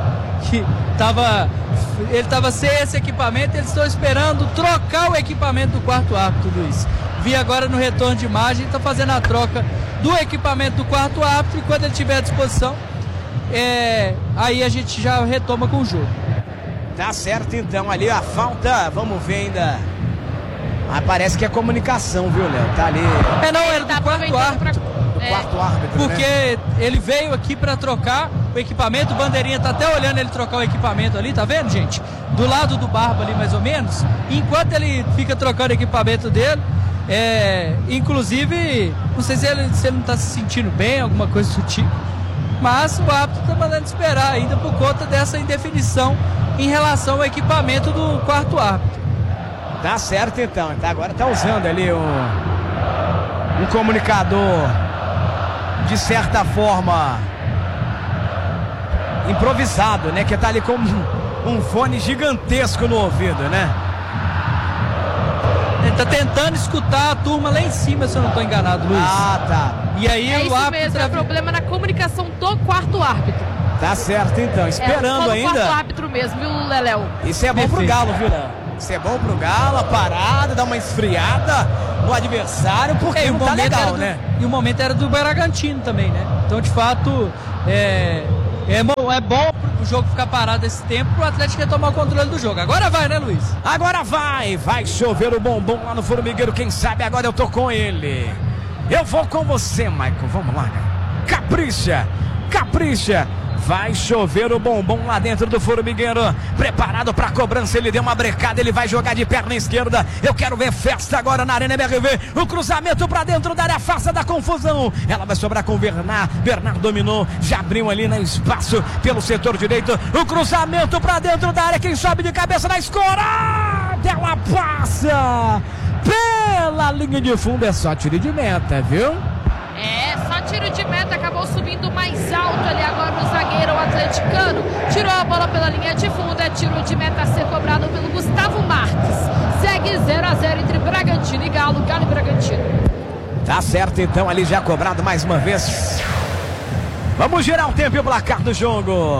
Ele tava sem esse equipamento, eles estão esperando trocar o equipamento do quarto árbitro, Luiz. Vi agora no retorno de imagem, tá fazendo a troca do equipamento do quarto árbitro e quando ele tiver à disposição, aí a gente já retoma com o jogo. Tá certo então, ali a falta, vamos ver ainda. Mas parece que é comunicação, viu, Léo? Tá ali. Não, era do quarto árbitro. Quarto árbitro, porque né? Ele veio aqui para trocar o equipamento, o bandeirinha tá até olhando ele trocar o equipamento ali, tá vendo, gente? Do lado do Barba ali, mais ou menos. Enquanto ele fica trocando o equipamento dele, inclusive, não sei se ele não tá se sentindo bem, alguma coisa do tipo, mas o árbitro tá mandando esperar ainda por conta dessa indefinição em relação ao equipamento do quarto árbitro. Tá certo então, agora tá usando ali um comunicador de certa forma improvisado, né? Que tá ali com um fone gigantesco no ouvido, né? Ele tá tentando escutar a turma lá em cima, se eu não tô enganado, Luiz. Ah, tá. E aí o árbitro mesmo, é problema na comunicação do quarto árbitro. Tá certo então, esperando ainda. O quarto árbitro mesmo, viu, Leléu? Isso é bom pro Galo, viu, Léo? Isso é bom pro Galo, a parada, dar uma esfriada no adversário, porque não tá legal, né? E o momento era do Bragantino também, né? Então, de fato, é bom o jogo ficar parado esse tempo pro Atlético retomar o controle do jogo. Agora vai, né, Luiz? Agora vai chover o bombom lá no Formigueiro, quem sabe agora eu tô com ele. Eu vou com você, Maicon, vamos lá. Capricha. Vai chover o bombom lá dentro do Formigueiro. Preparado para cobrança, ele deu uma brecada, ele vai jogar de perna esquerda. Eu quero ver festa agora na Arena MRV. O cruzamento para dentro da área, afasta da confusão. Ela vai sobrar com o Bernard. Bernard dominou, já abriu ali no espaço pelo setor direito. O cruzamento para dentro da área, quem sobe de cabeça na escorada. Ela passa pela linha de fundo, é só tiro de meta, viu? Só tiro de meta, acabou subindo mais alto ali agora no zagueiro atleticano. Tirou a bola pela linha de fundo, é tiro de meta a ser cobrado pelo Gustavo Marques. Segue 0-0 entre Bragantino e Galo e Bragantino. Tá certo então, ali já cobrado mais uma vez. Vamos girar o tempo e o placar do jogo.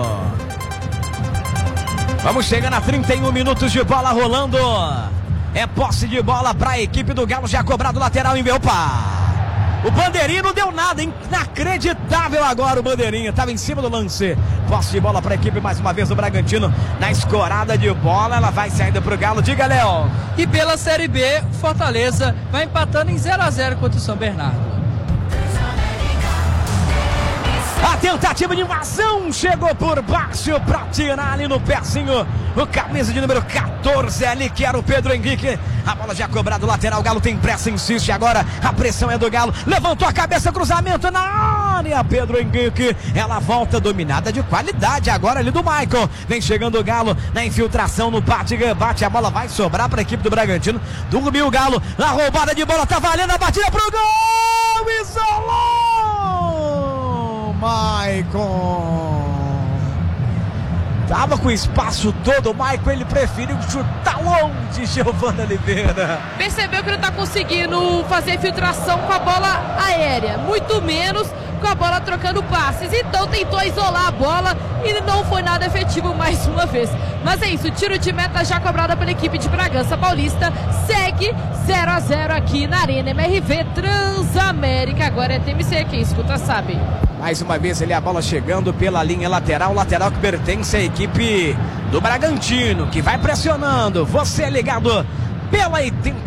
Vamos chegando a 31 minutos de bola rolando. É posse de bola para a equipe do Galo, já cobrado lateral em Belpá. O bandeirinha não deu nada, inacreditável agora o bandeirinha, estava em cima do lance. Posse de bola para a equipe mais uma vez do Bragantino, na escorada de bola, ela vai saindo para o Galo, diga, Léo. E pela Série B, Fortaleza vai empatando em 0-0 contra o São Bernardo. A tentativa de invasão chegou por baixo para tirar ali no pezinho o camisa de número 14 ali, que era o Pedro Henrique. A bola já cobrada, o lateral, o Galo tem pressa, insiste agora, a pressão é do Galo, levantou a cabeça, cruzamento na área, Pedro Henrique, ela volta dominada de qualidade agora ali do Maicon. Vem chegando o Galo na infiltração, no bate, a bola vai sobrar para a equipe do Bragantino. Dormiu o Galo, a roubada de bola tá valendo, a batida pro gol, isolou Maicon. Tava com o espaço todo, o Maicon, ele preferiu chutar longe, Giovana Oliveira. Percebeu que ele tá conseguindo fazer filtração com a bola aérea, muito menos com a bola trocando passes. Então tentou isolar a bola e não foi nada efetivo mais uma vez. Mas é isso, tiro de meta já cobrada pela equipe de Bragança Paulista. Segue 0-0 aqui na Arena MRV Transamérica. Agora é TMC, quem escuta sabe. Mais uma vez ele, a bola chegando pela linha lateral que pertence à equipe do Bragantino, que vai pressionando. Você é ligado pela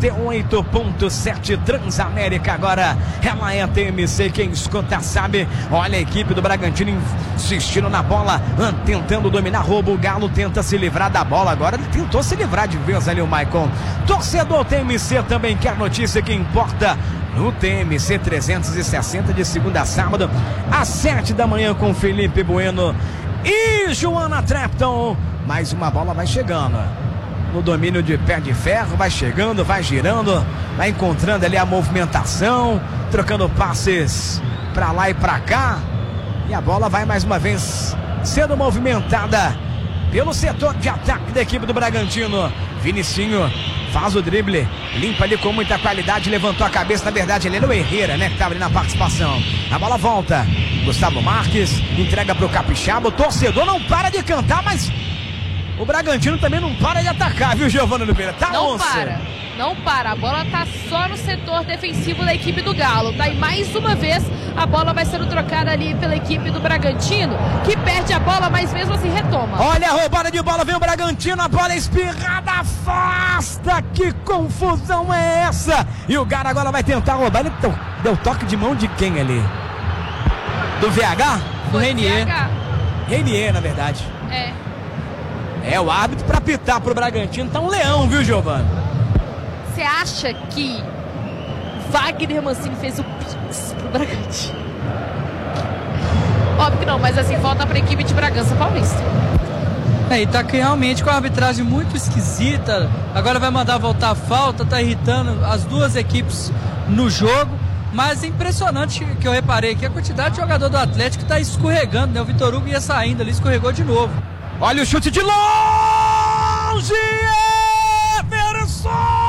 88.7 Transamérica, agora ela é a TMC, quem escuta sabe. Olha a equipe do Bragantino insistindo na bola, tentando dominar, rouba o Galo, tenta se livrar da bola, agora ele tentou se livrar de vez ali o Maicon. Torcedor TMC também quer notícia que importa no TMC 360, de segunda a sábado, às 7 da manhã, com Felipe Bueno e Joana Trepton. Mais uma bola vai chegando no domínio de pé de ferro, vai chegando, vai girando, vai encontrando ali a movimentação, trocando passes pra lá e pra cá, e a bola vai mais uma vez sendo movimentada pelo setor de ataque da equipe do Bragantino. Vinicinho faz o drible, limpa ali com muita qualidade, levantou a cabeça, na verdade ele era o Herrera, né, que estava ali na participação. A bola volta, Gustavo Marques entrega para o Capixaba, o torcedor não para de cantar, mas o Bragantino também não para de atacar, viu, Giovana Oliveira? Tá não para, a bola tá só no setor defensivo da equipe do Galo, tá? E mais uma vez a bola vai sendo trocada ali pela equipe do Bragantino, que perde a bola, mas mesmo assim retoma. Olha a roubada de bola, vem o Bragantino, a bola espirrada, afasta, que confusão é essa? E o Galo agora vai tentar roubar, ele deu toque de mão de quem ali? Do VH? Do Renier. Renier, na verdade. É o árbitro pra pitar pro Bragantino, tá um leão, viu, Giovana? Você acha que Wagner Mancini fez o pix pro Bragantino? Óbvio que não, mas assim, volta pra equipe de Bragança Paulista. E tá realmente com a arbitragem muito esquisita. Agora vai mandar voltar a falta, tá irritando as duas equipes no jogo. Mas é impressionante que eu reparei aqui a quantidade de jogador do Atlético tá escorregando, né? O Vitor Hugo ia saindo ali, escorregou de novo. Olha o chute de longe! Everson!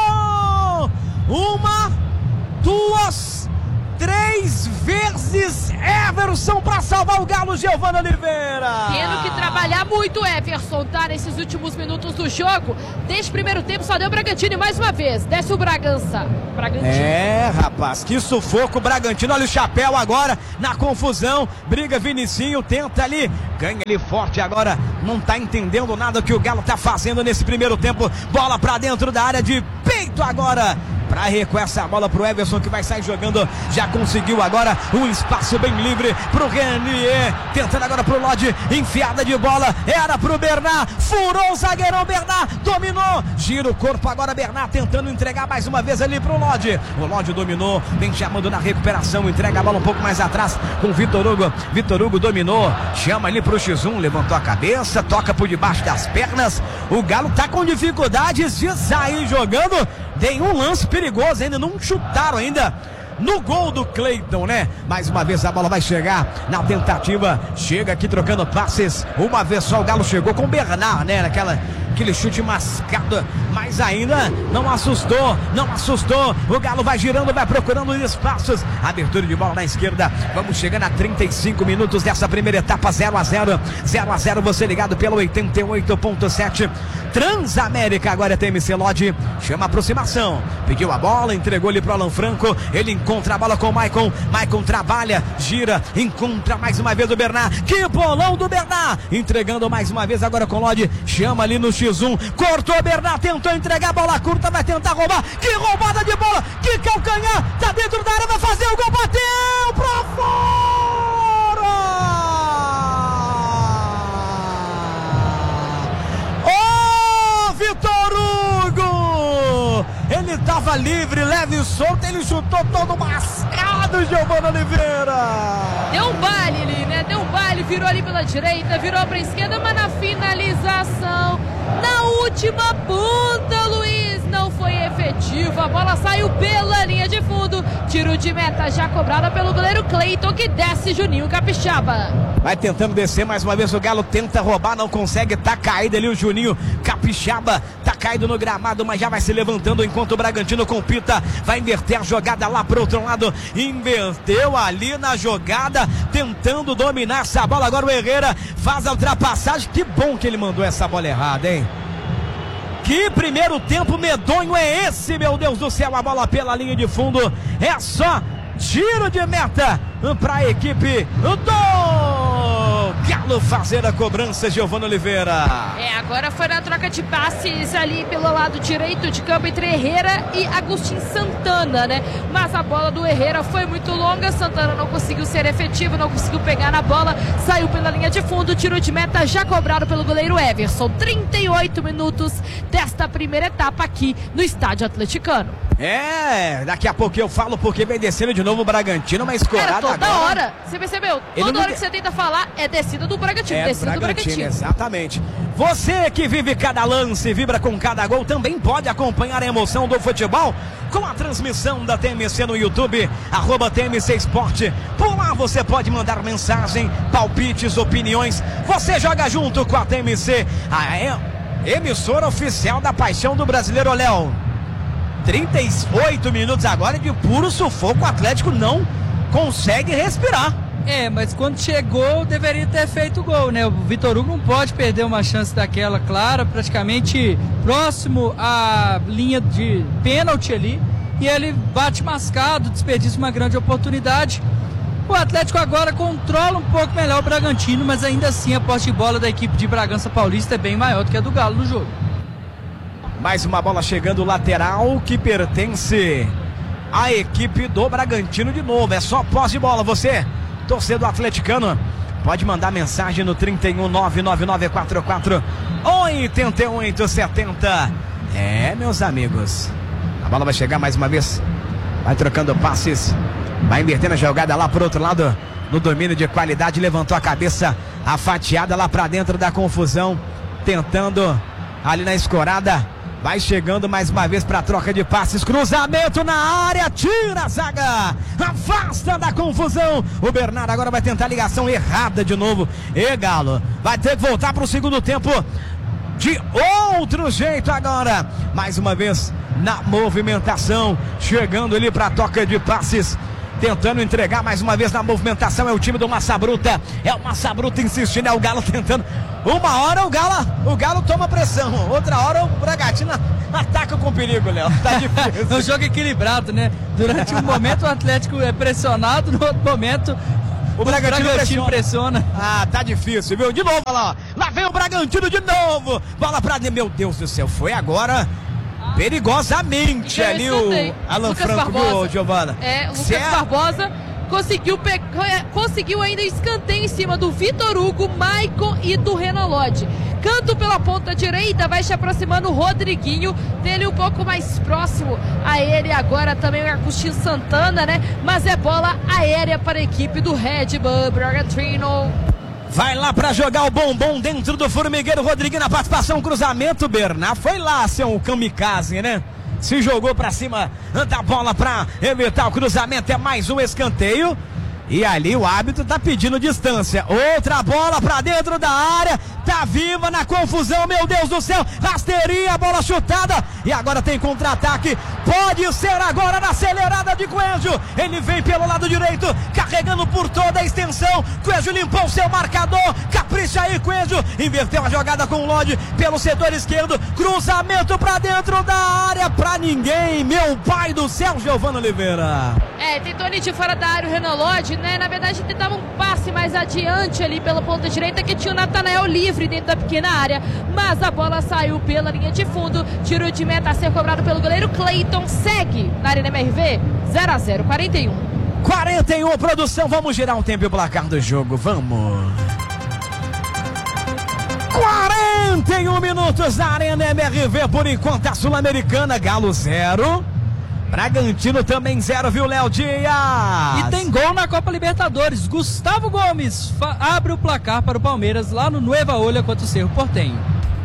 Uma, duas, três vezes Everson para salvar o Galo, Giovana Oliveira. Tendo que trabalhar muito Everson, tá? Nesses últimos minutos do jogo. Desde o primeiro tempo só deu o Bragantino e mais uma vez desce o Bragança. Bragantino. Rapaz, que sufoco o Bragantino. Olha o chapéu agora na confusão. Briga Vinicinho, tenta ali, ganha ali forte agora. Não tá entendendo nada que o Galo tá fazendo nesse primeiro tempo. Bola pra dentro da área de peito agora. Pra recuar essa bola pro Everson, que vai sair jogando. Já conseguiu agora um espaço bem livre pro Renier. Tentando agora pro Lodi. Enfiada de bola. Era pro Bernard. Furou o zagueirão. Bernard dominou. Gira o corpo agora. Bernard tentando entregar mais uma vez ali pro Lodi. O Lodi dominou. Vem chamando na recuperação. Entrega a bola um pouco mais atrás com o Vitor Hugo. Vitor Hugo dominou. Chama ali pro X1. Levantou a cabeça. Toca por debaixo das pernas. O Galo tá com dificuldades de sair jogando. Tem um lance perigoso, ainda não chutaram ainda no gol do Cleiton, né? Mais uma vez a bola vai chegar na tentativa, chega aqui trocando passes, uma vez só o Galo chegou com o Bernard, né? Aquele chute mascado, mas ainda não assustou, o Galo vai girando, vai procurando espaços, abertura de bola na esquerda, vamos chegando a 35 minutos dessa primeira etapa, 0-0, você ligado pelo 88.7, Transamérica, agora é TMC Lodge, chama a aproximação, pediu a bola, entregou ali pro Alan Franco, ele encontra a bola com o Maicon trabalha, gira, encontra mais uma vez o Bernard, que bolão do Bernard, entregando mais uma vez agora com o Lodge, chama ali no X1, cortou o Bernard, tentou entregar a bola curta, vai tentar roubar, que roubada de bola, que calcanhar, tá dentro da área, vai fazer o gol, bateu pra fora! Ô, Vitor Hugo! Ele tava livre, leve e solto, ele chutou todo mascado, Giovana Oliveira! Deu um baile ali, né? Deu um baile, virou ali pela direita, virou pra esquerda, mas na finalização, na última ponta, Luiz, não foi efetivo. A bola saiu pela linha de fundo. Tiro de meta já cobrada pelo goleiro Cleiton, que desce Juninho Capixaba. Vai tentando descer mais uma vez, o Galo tenta roubar, não consegue, tá caído ali o Juninho Capixaba, tá caído no gramado, mas já vai se levantando enquanto o Bragantino compita, vai inverter a jogada lá pro outro lado, inverteu ali na jogada, tentando dominar essa bola, agora o Herrera faz a ultrapassagem, que bom que ele mandou essa bola errada, hein? Que primeiro tempo medonho é esse, meu Deus do céu, a bola pela linha de fundo, é só tiro de meta para a equipe do Galo fazer a cobrança, Giovana Oliveira. Agora foi na troca de passes ali pelo lado direito de campo entre Herrera e Agustin Santana, né? Mas a bola do Herrera foi muito longa, Santana não conseguiu ser efetivo, não conseguiu pegar na bola, saiu pela linha de fundo, tiro de meta já cobrado pelo goleiro Everson. 38 minutos desta primeira etapa aqui no Estádio Atleticano. Daqui a pouco eu falo porque vem descendo de novo o Bragantino, uma escorada toda agora. hora, você percebeu? Toda hora que você tenta falar é descida do Bragantino, descida do Bragantino. Exatamente. Você que vive cada lance, vibra com cada gol, também pode acompanhar a emoção do futebol com a transmissão da TMC no YouTube, @TMC Esporte. Por lá você pode mandar mensagem, palpites, opiniões. Você joga junto com a TMC. emissora oficial da paixão do brasileiro. Ô, Léo, 38 minutos agora de puro sufoco, o Atlético não consegue respirar. Mas quando chegou, deveria ter feito o gol, né? O Vitor Hugo não pode perder uma chance daquela clara, praticamente próximo à linha de pênalti ali, e ele bate mascado, desperdiça uma grande oportunidade. O Atlético agora controla um pouco melhor o Bragantino, mas ainda assim a posse de bola da equipe de Bragança Paulista é bem maior do que a do Galo no jogo. Mais uma bola chegando lateral que pertence à equipe do Bragantino de novo. É só posse de bola. Você, torcedor atleticano, pode mandar mensagem no 31 99944 8870. Meus amigos, a bola vai chegar mais uma vez. Vai trocando passes, vai invertendo a jogada lá pro outro lado, no domínio de qualidade. Levantou a cabeça, a fatiada lá pra dentro da confusão, tentando ali na escorada. Vai chegando mais uma vez para troca de passes. Cruzamento na área. Tira a zaga. Afasta da confusão. O Bernardo agora vai tentar a ligação errada de novo. Galo vai ter que voltar para o segundo tempo de outro jeito agora. Mais uma vez na movimentação. Chegando ali para a troca de passes. Tentando entregar mais uma vez na movimentação. É o time do Massa Bruta. É o Massa Bruta insistindo. É o Galo tentando. Uma hora o Galo toma pressão. Outra hora o Bragantino ataca com perigo, Léo. Tá difícil. É um jogo equilibrado, né? Durante um momento o Atlético é pressionado. No outro momento o Bragantino pressiona. Tá difícil, viu? De novo, olha lá. Lá vem o Bragantino de novo. Bola pra dentro. Meu Deus do céu. Foi agora perigosamente ali o Alan Lucas Franco, Barbosa. viu, Giovana? O Lucas Barbosa conseguiu ainda escanteio em cima do Vitor Hugo, Maicon e do Renan Lodge. Canto pela ponta direita, vai se aproximando o Rodriguinho, dele um pouco mais próximo a ele agora também o Agostinho Santana, né? Mas é bola aérea para a equipe do Red Bull Bragantino. Vai lá pra jogar o bombom dentro do formigueiro. Rodriguinho na participação, cruzamento. Bernard foi lá ser um kamikaze, né? Se jogou pra cima da bola pra evitar o cruzamento. É mais um escanteio. E ali o árbitro tá pedindo distância. Outra bola pra dentro da área. Tá viva na confusão, meu Deus do céu. Rasteirinha, bola chutada. E agora tem contra-ataque. Pode ser agora na acelerada de Coelho. Ele vem pelo lado direito, carregando por toda a extensão. Coelho limpou o seu marcador. Capricha aí, Coelho. Inverteu a jogada com o Lodge pelo setor esquerdo. Cruzamento pra dentro da área. Pra ninguém. Meu pai do céu, Giovana Oliveira. Tentou ali de fora da área o Renan Lodge, né? Na verdade, tentava um passe mais adiante ali pela ponta direita, que tinha o Natanael livre dentro da pequena área, mas a bola saiu pela linha de fundo. Tiro de meta a ser cobrado pelo goleiro Cleiton. Segue na Arena MRV 0-0, 41, produção. Vamos girar um tempo e o placar do jogo, vamos. 41 minutos na Arena MRV. Por enquanto a Sul-Americana, Galo 0, Bragantino também 0, viu, Léo Dias? E tem gol na Copa Libertadores. Gustavo Gomes abre o placar para o Palmeiras lá no Nueva Olha contra o Cerro Porteño.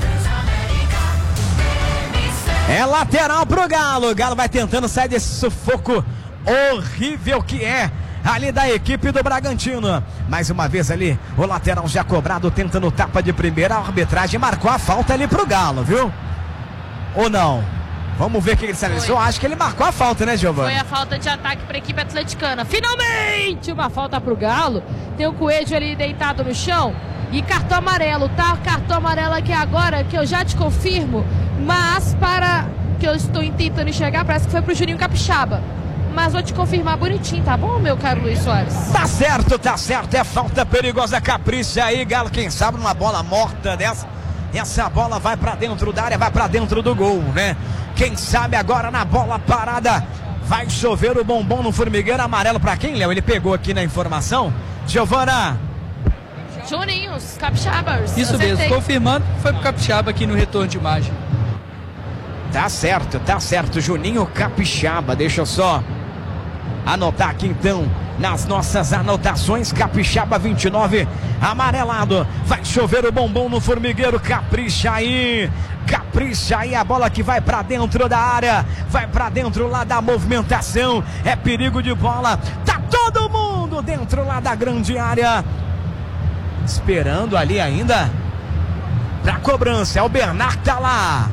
É lateral pro Galo. O Galo vai tentando sair desse sufoco horrível que é ali da equipe do Bragantino. Mais uma vez ali, o lateral já cobrado, tentando tapa de primeira. A arbitragem marcou a falta ali pro Galo, viu? Ou não? Vamos ver o que ele sinalizou. Acho que ele marcou a falta, né, Giovana? Foi a falta de ataque para a equipe atleticana. Finalmente uma falta para o Galo. Tem o Coelho ali deitado no chão. E cartão amarelo, tá? Cartão amarelo aqui agora, que eu já te confirmo. Mas para que eu estou tentando enxergar, parece que foi pro Juninho Capixaba. Mas vou te confirmar bonitinho, tá bom, meu caro Luiz Soares? Tá certo. É falta perigosa. Capricha aí, Galo. Quem sabe numa bola morta dessa. Essa bola vai pra dentro da área, vai pra dentro do gol, né? Quem sabe agora na bola parada vai chover o bombom no formigueiro. Amarelo pra quem, Léo? Ele pegou aqui na informação. Giovana. Juninho, os Capixabas. Isso acertei. mesmo, confirmando que foi pro Capixaba aqui no retorno de imagem. Tá certo. Juninho Capixaba. Deixa eu só anotar aqui então nas nossas anotações. Capixaba 29, amarelado. Vai chover o bombom no formigueiro. Capricha aí, a bola que vai pra dentro da área, vai pra dentro lá da movimentação. É perigo de bola. Tá todo mundo dentro lá da grande área, esperando ali ainda pra cobrança. É o Bernard que tá lá.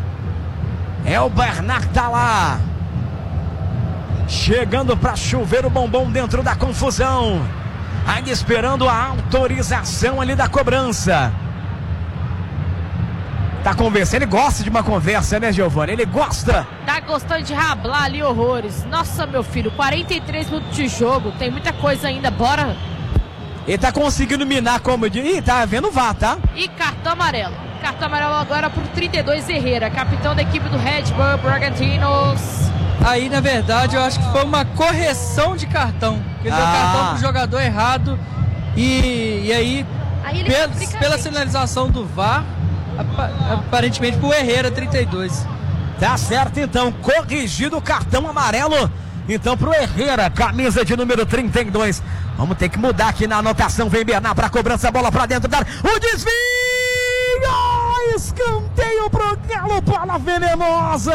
Chegando pra chover o bombom dentro da confusão. Ainda esperando a autorização ali da cobrança. Tá conversando, ele gosta de uma conversa, né, Giovana? Ele gosta. Tá gostando de rablar ali horrores. Nossa, meu filho, 43 minutos de jogo, tem muita coisa ainda, bora. Ele tá conseguindo minar, como eu disse. Ih, tá vendo o VAR, tá? E cartão amarelo. Cartão amarelo agora pro 32 Herrera, capitão da equipe do Red Bull Bragantino. Aí, na verdade, eu acho que foi uma correção de cartão. Ele deu cartão pro jogador errado. E aí pela sinalização do VAR, aparentemente pro Herrera, 32. Tá certo, então. Corrigido o cartão amarelo. Então pro Herrera, camisa de número 32. Vamos ter que mudar aqui na anotação. Vem Bernard pra cobrança, bola pra dentro da área. O desvio! Escanteio pro Galo, bola venenosa!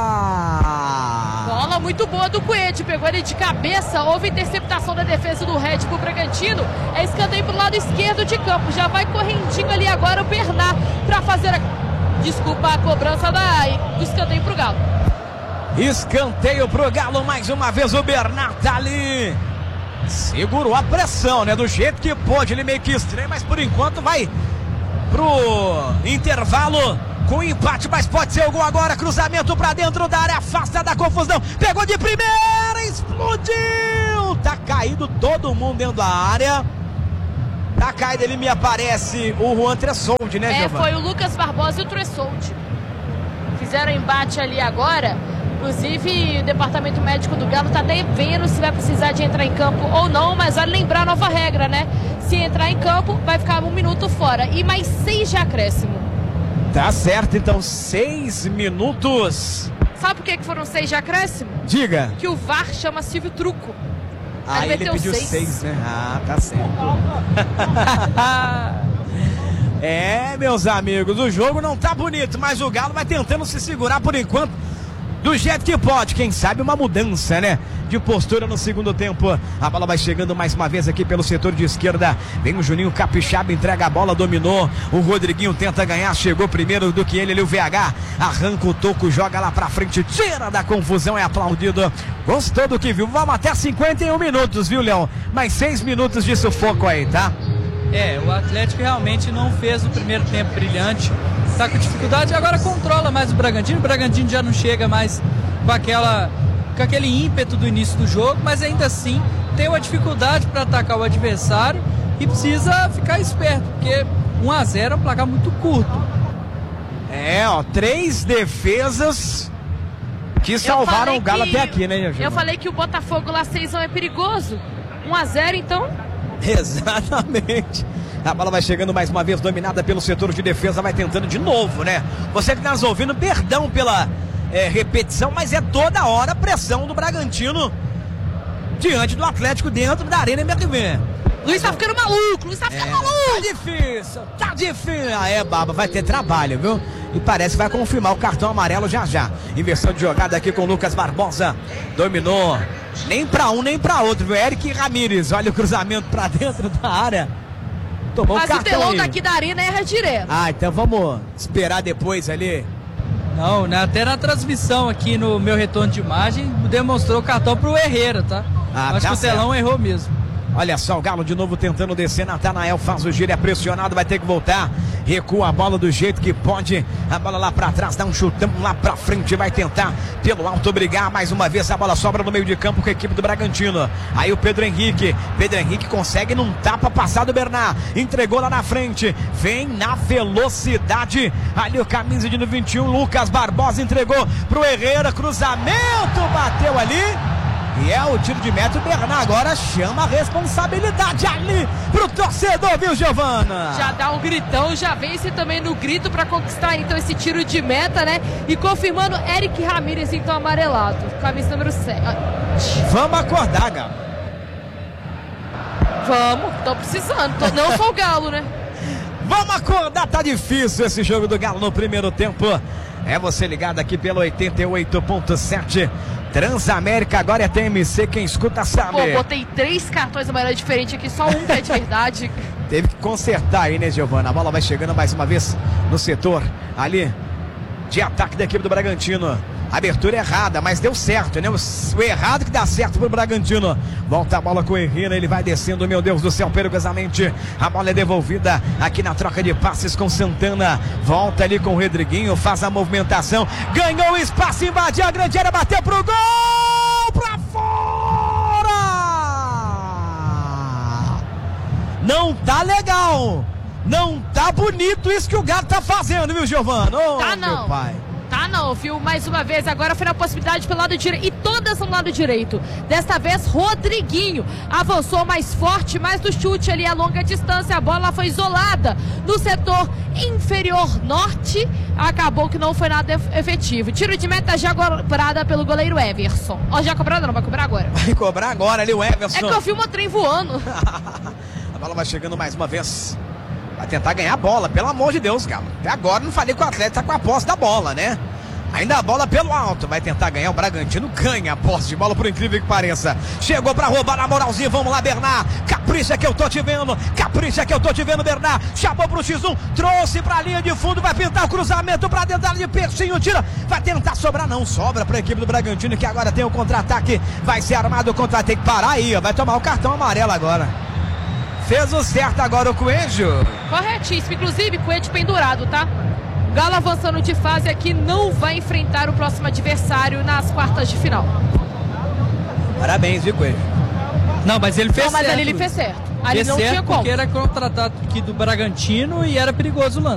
Bola muito boa do Coelho, pegou ele de cabeça. Houve interceptação da defesa do Red Bull Bragantino. É escanteio pro lado esquerdo de campo. Já vai correndinho ali agora o Bernard pra fazer a cobrança do escanteio pro Galo. Escanteio pro Galo, mais uma vez o Bernard tá ali. Segurou a pressão, né? Do jeito que pôde, ele meio que estranho, mas por enquanto vai pro intervalo com empate, mas pode ser o gol agora. Cruzamento pra dentro da área, afasta da confusão. Pegou de primeira, explodiu. Tá caído todo mundo dentro da área. Tá caído, ele me aparece o Juan Tressoldi, né, Giovana? Foi o Lucas Barbosa e o Tressoldi. Fizeram embate ali agora. Inclusive, o departamento médico do Galo tá até vendo se vai precisar de entrar em campo ou não, mas vale lembrar a nova regra, né? Se entrar em campo, vai ficar 1 minuto fora. E mais 6 de acréscimo. Tá certo, então 6 minutos. Sabe por que foram 6 de acréscimo? Diga. Que o VAR chama Silvio Truco. Ah, ele pediu 6, né? Ah, tá certo. É, meus amigos, o jogo não tá bonito, mas o Galo vai tentando se segurar por enquanto, do jeito que pode. Quem sabe uma mudança, né, de postura no segundo tempo. A bola vai chegando mais uma vez aqui pelo setor de esquerda. Vem o Juninho Capixaba, entrega a bola, dominou. O Rodriguinho tenta ganhar, chegou primeiro do que ele, o VH. Arranca o toco, joga lá pra frente, tira da confusão, é aplaudido. Gostou do que viu? Vamos até 51 minutos, viu, Leão? Mais 6 minutos de sufoco aí, tá? O Atlético realmente não fez o primeiro tempo brilhante. Tá com dificuldade, agora controla mais o Bragantino. O Bragantino já não chega mais com aquele ímpeto do início do jogo, mas ainda assim tem uma dificuldade para atacar o adversário e precisa ficar esperto, porque 1-0 é um placar muito curto. 3 defesas que salvaram o Galo até aqui, né, gente? Eu falei que o Botafogo lá 6-1 é perigoso. 1-0, então. Exatamente. A bola vai chegando mais uma vez, dominada pelo setor de defesa, vai tentando de novo, né? Você que está nos ouvindo, perdão pela repetição, mas é toda hora a pressão do Bragantino diante do Atlético dentro da Arena MRV. Luiz tá ficando maluco, Luiz tá ficando maluco. Tá difícil. Baba, vai ter trabalho, viu? E parece que vai confirmar o cartão amarelo já. Inversão de jogada aqui com o Lucas Barbosa. Dominou. Nem pra um, nem pra outro, viu? Eric Ramírez, olha o cruzamento pra dentro da área. Tomou mas o telão daqui da Arena erra direto. Então vamos esperar depois ali. Não, né? Até na transmissão aqui no meu retorno de imagem demonstrou o cartão pro Herrera, tá? Acho que o telão errou mesmo. Olha só o Galo de novo tentando descer. Natanael faz o giro, é pressionado, vai ter que voltar. Recua a bola do jeito que pode. A bola lá pra trás, dá um chutão lá pra frente. Vai tentar pelo alto brigar. Mais uma vez a bola sobra no meio de campo com a equipe do Bragantino. Aí o Pedro Henrique consegue num tapa passado o Bernard. Entregou lá na frente. Vem na velocidade. Ali o camisa de 21, Lucas Barbosa entregou pro Herrera. Cruzamento, bateu ali. E é o tiro de meta. O Bernard agora chama a responsabilidade ali pro torcedor, viu, Giovana? Já dá um gritão, já vence também no grito para conquistar então esse tiro de meta, né? E confirmando Eric Ramírez então amarelado, camisa número 7. Vamos acordar, Galo. Vamos, tô precisando, não sou o Galo, né? Vamos acordar, tá difícil esse jogo do Galo no primeiro tempo. É você ligado aqui pelo 88.7 Transamérica agora é TMC, quem escuta sabe. Pô, botei 3 cartões amarelo diferentes aqui, só um que é de verdade. Teve que consertar aí, né, Giovana? A bola vai chegando mais uma vez no setor ali de ataque da equipe do Bragantino. Abertura errada, mas deu certo, né? O errado que dá certo pro Bragantino. Volta a bola com o Herrera, ele vai descendo, meu Deus do céu, perigosamente. A bola é devolvida aqui na troca de passes com Santana. Volta ali com o Rodriguinho, faz a movimentação. Ganhou o espaço, invadiu a grande área, bateu pro gol! Pra fora! Não tá legal! Não tá bonito isso que o Galo tá fazendo, viu, Giovana? Oh, tá não. Meu pai. Tá não, viu? Mais uma vez, agora foi na possibilidade pelo lado direito. E todas no lado direito. Desta vez, Rodriguinho avançou mais forte, mais do chute ali a longa distância. A bola foi isolada no setor inferior norte. Acabou que não foi nada efetivo. Tiro de meta já cobrada pelo goleiro Everson. Ó, já cobrada não, vai cobrar agora. Vai cobrar agora ali o Everson. É que eu vi uma trem voando. A bola vai chegando mais uma vez. Vai tentar ganhar a bola, pelo amor de Deus, Galo. Até agora não falei que o atleta tá com a posse da bola, né? Ainda a bola pelo alto, vai tentar ganhar, o Bragantino ganha a posse de bola, por incrível que pareça. Chegou pra roubar na moralzinha, vamos lá, Bernard. Capricha que eu tô te vendo, Bernard. Chamou pro X1, trouxe pra linha de fundo, vai pintar o cruzamento pra dentro da linha de Peixinho, tira. Vai tentar sobrar, não sobra pra equipe do Bragantino, que agora tem o contra-ataque. Vai ser armado o contra-ataque, tem que parar aí, ó. Vai tomar o cartão amarelo agora. Fez o certo agora o Coelho. Corretíssimo, inclusive Coelho pendurado, tá? Galo avançando de fase aqui, não vai enfrentar o próximo adversário nas quartas de final. Parabéns, viu, Coelho? Não, mas ele fez certo. Mas ali ele fez certo. Ali Fez não certo tinha como. porque era contratado aqui do Bragantino e era perigoso o lance.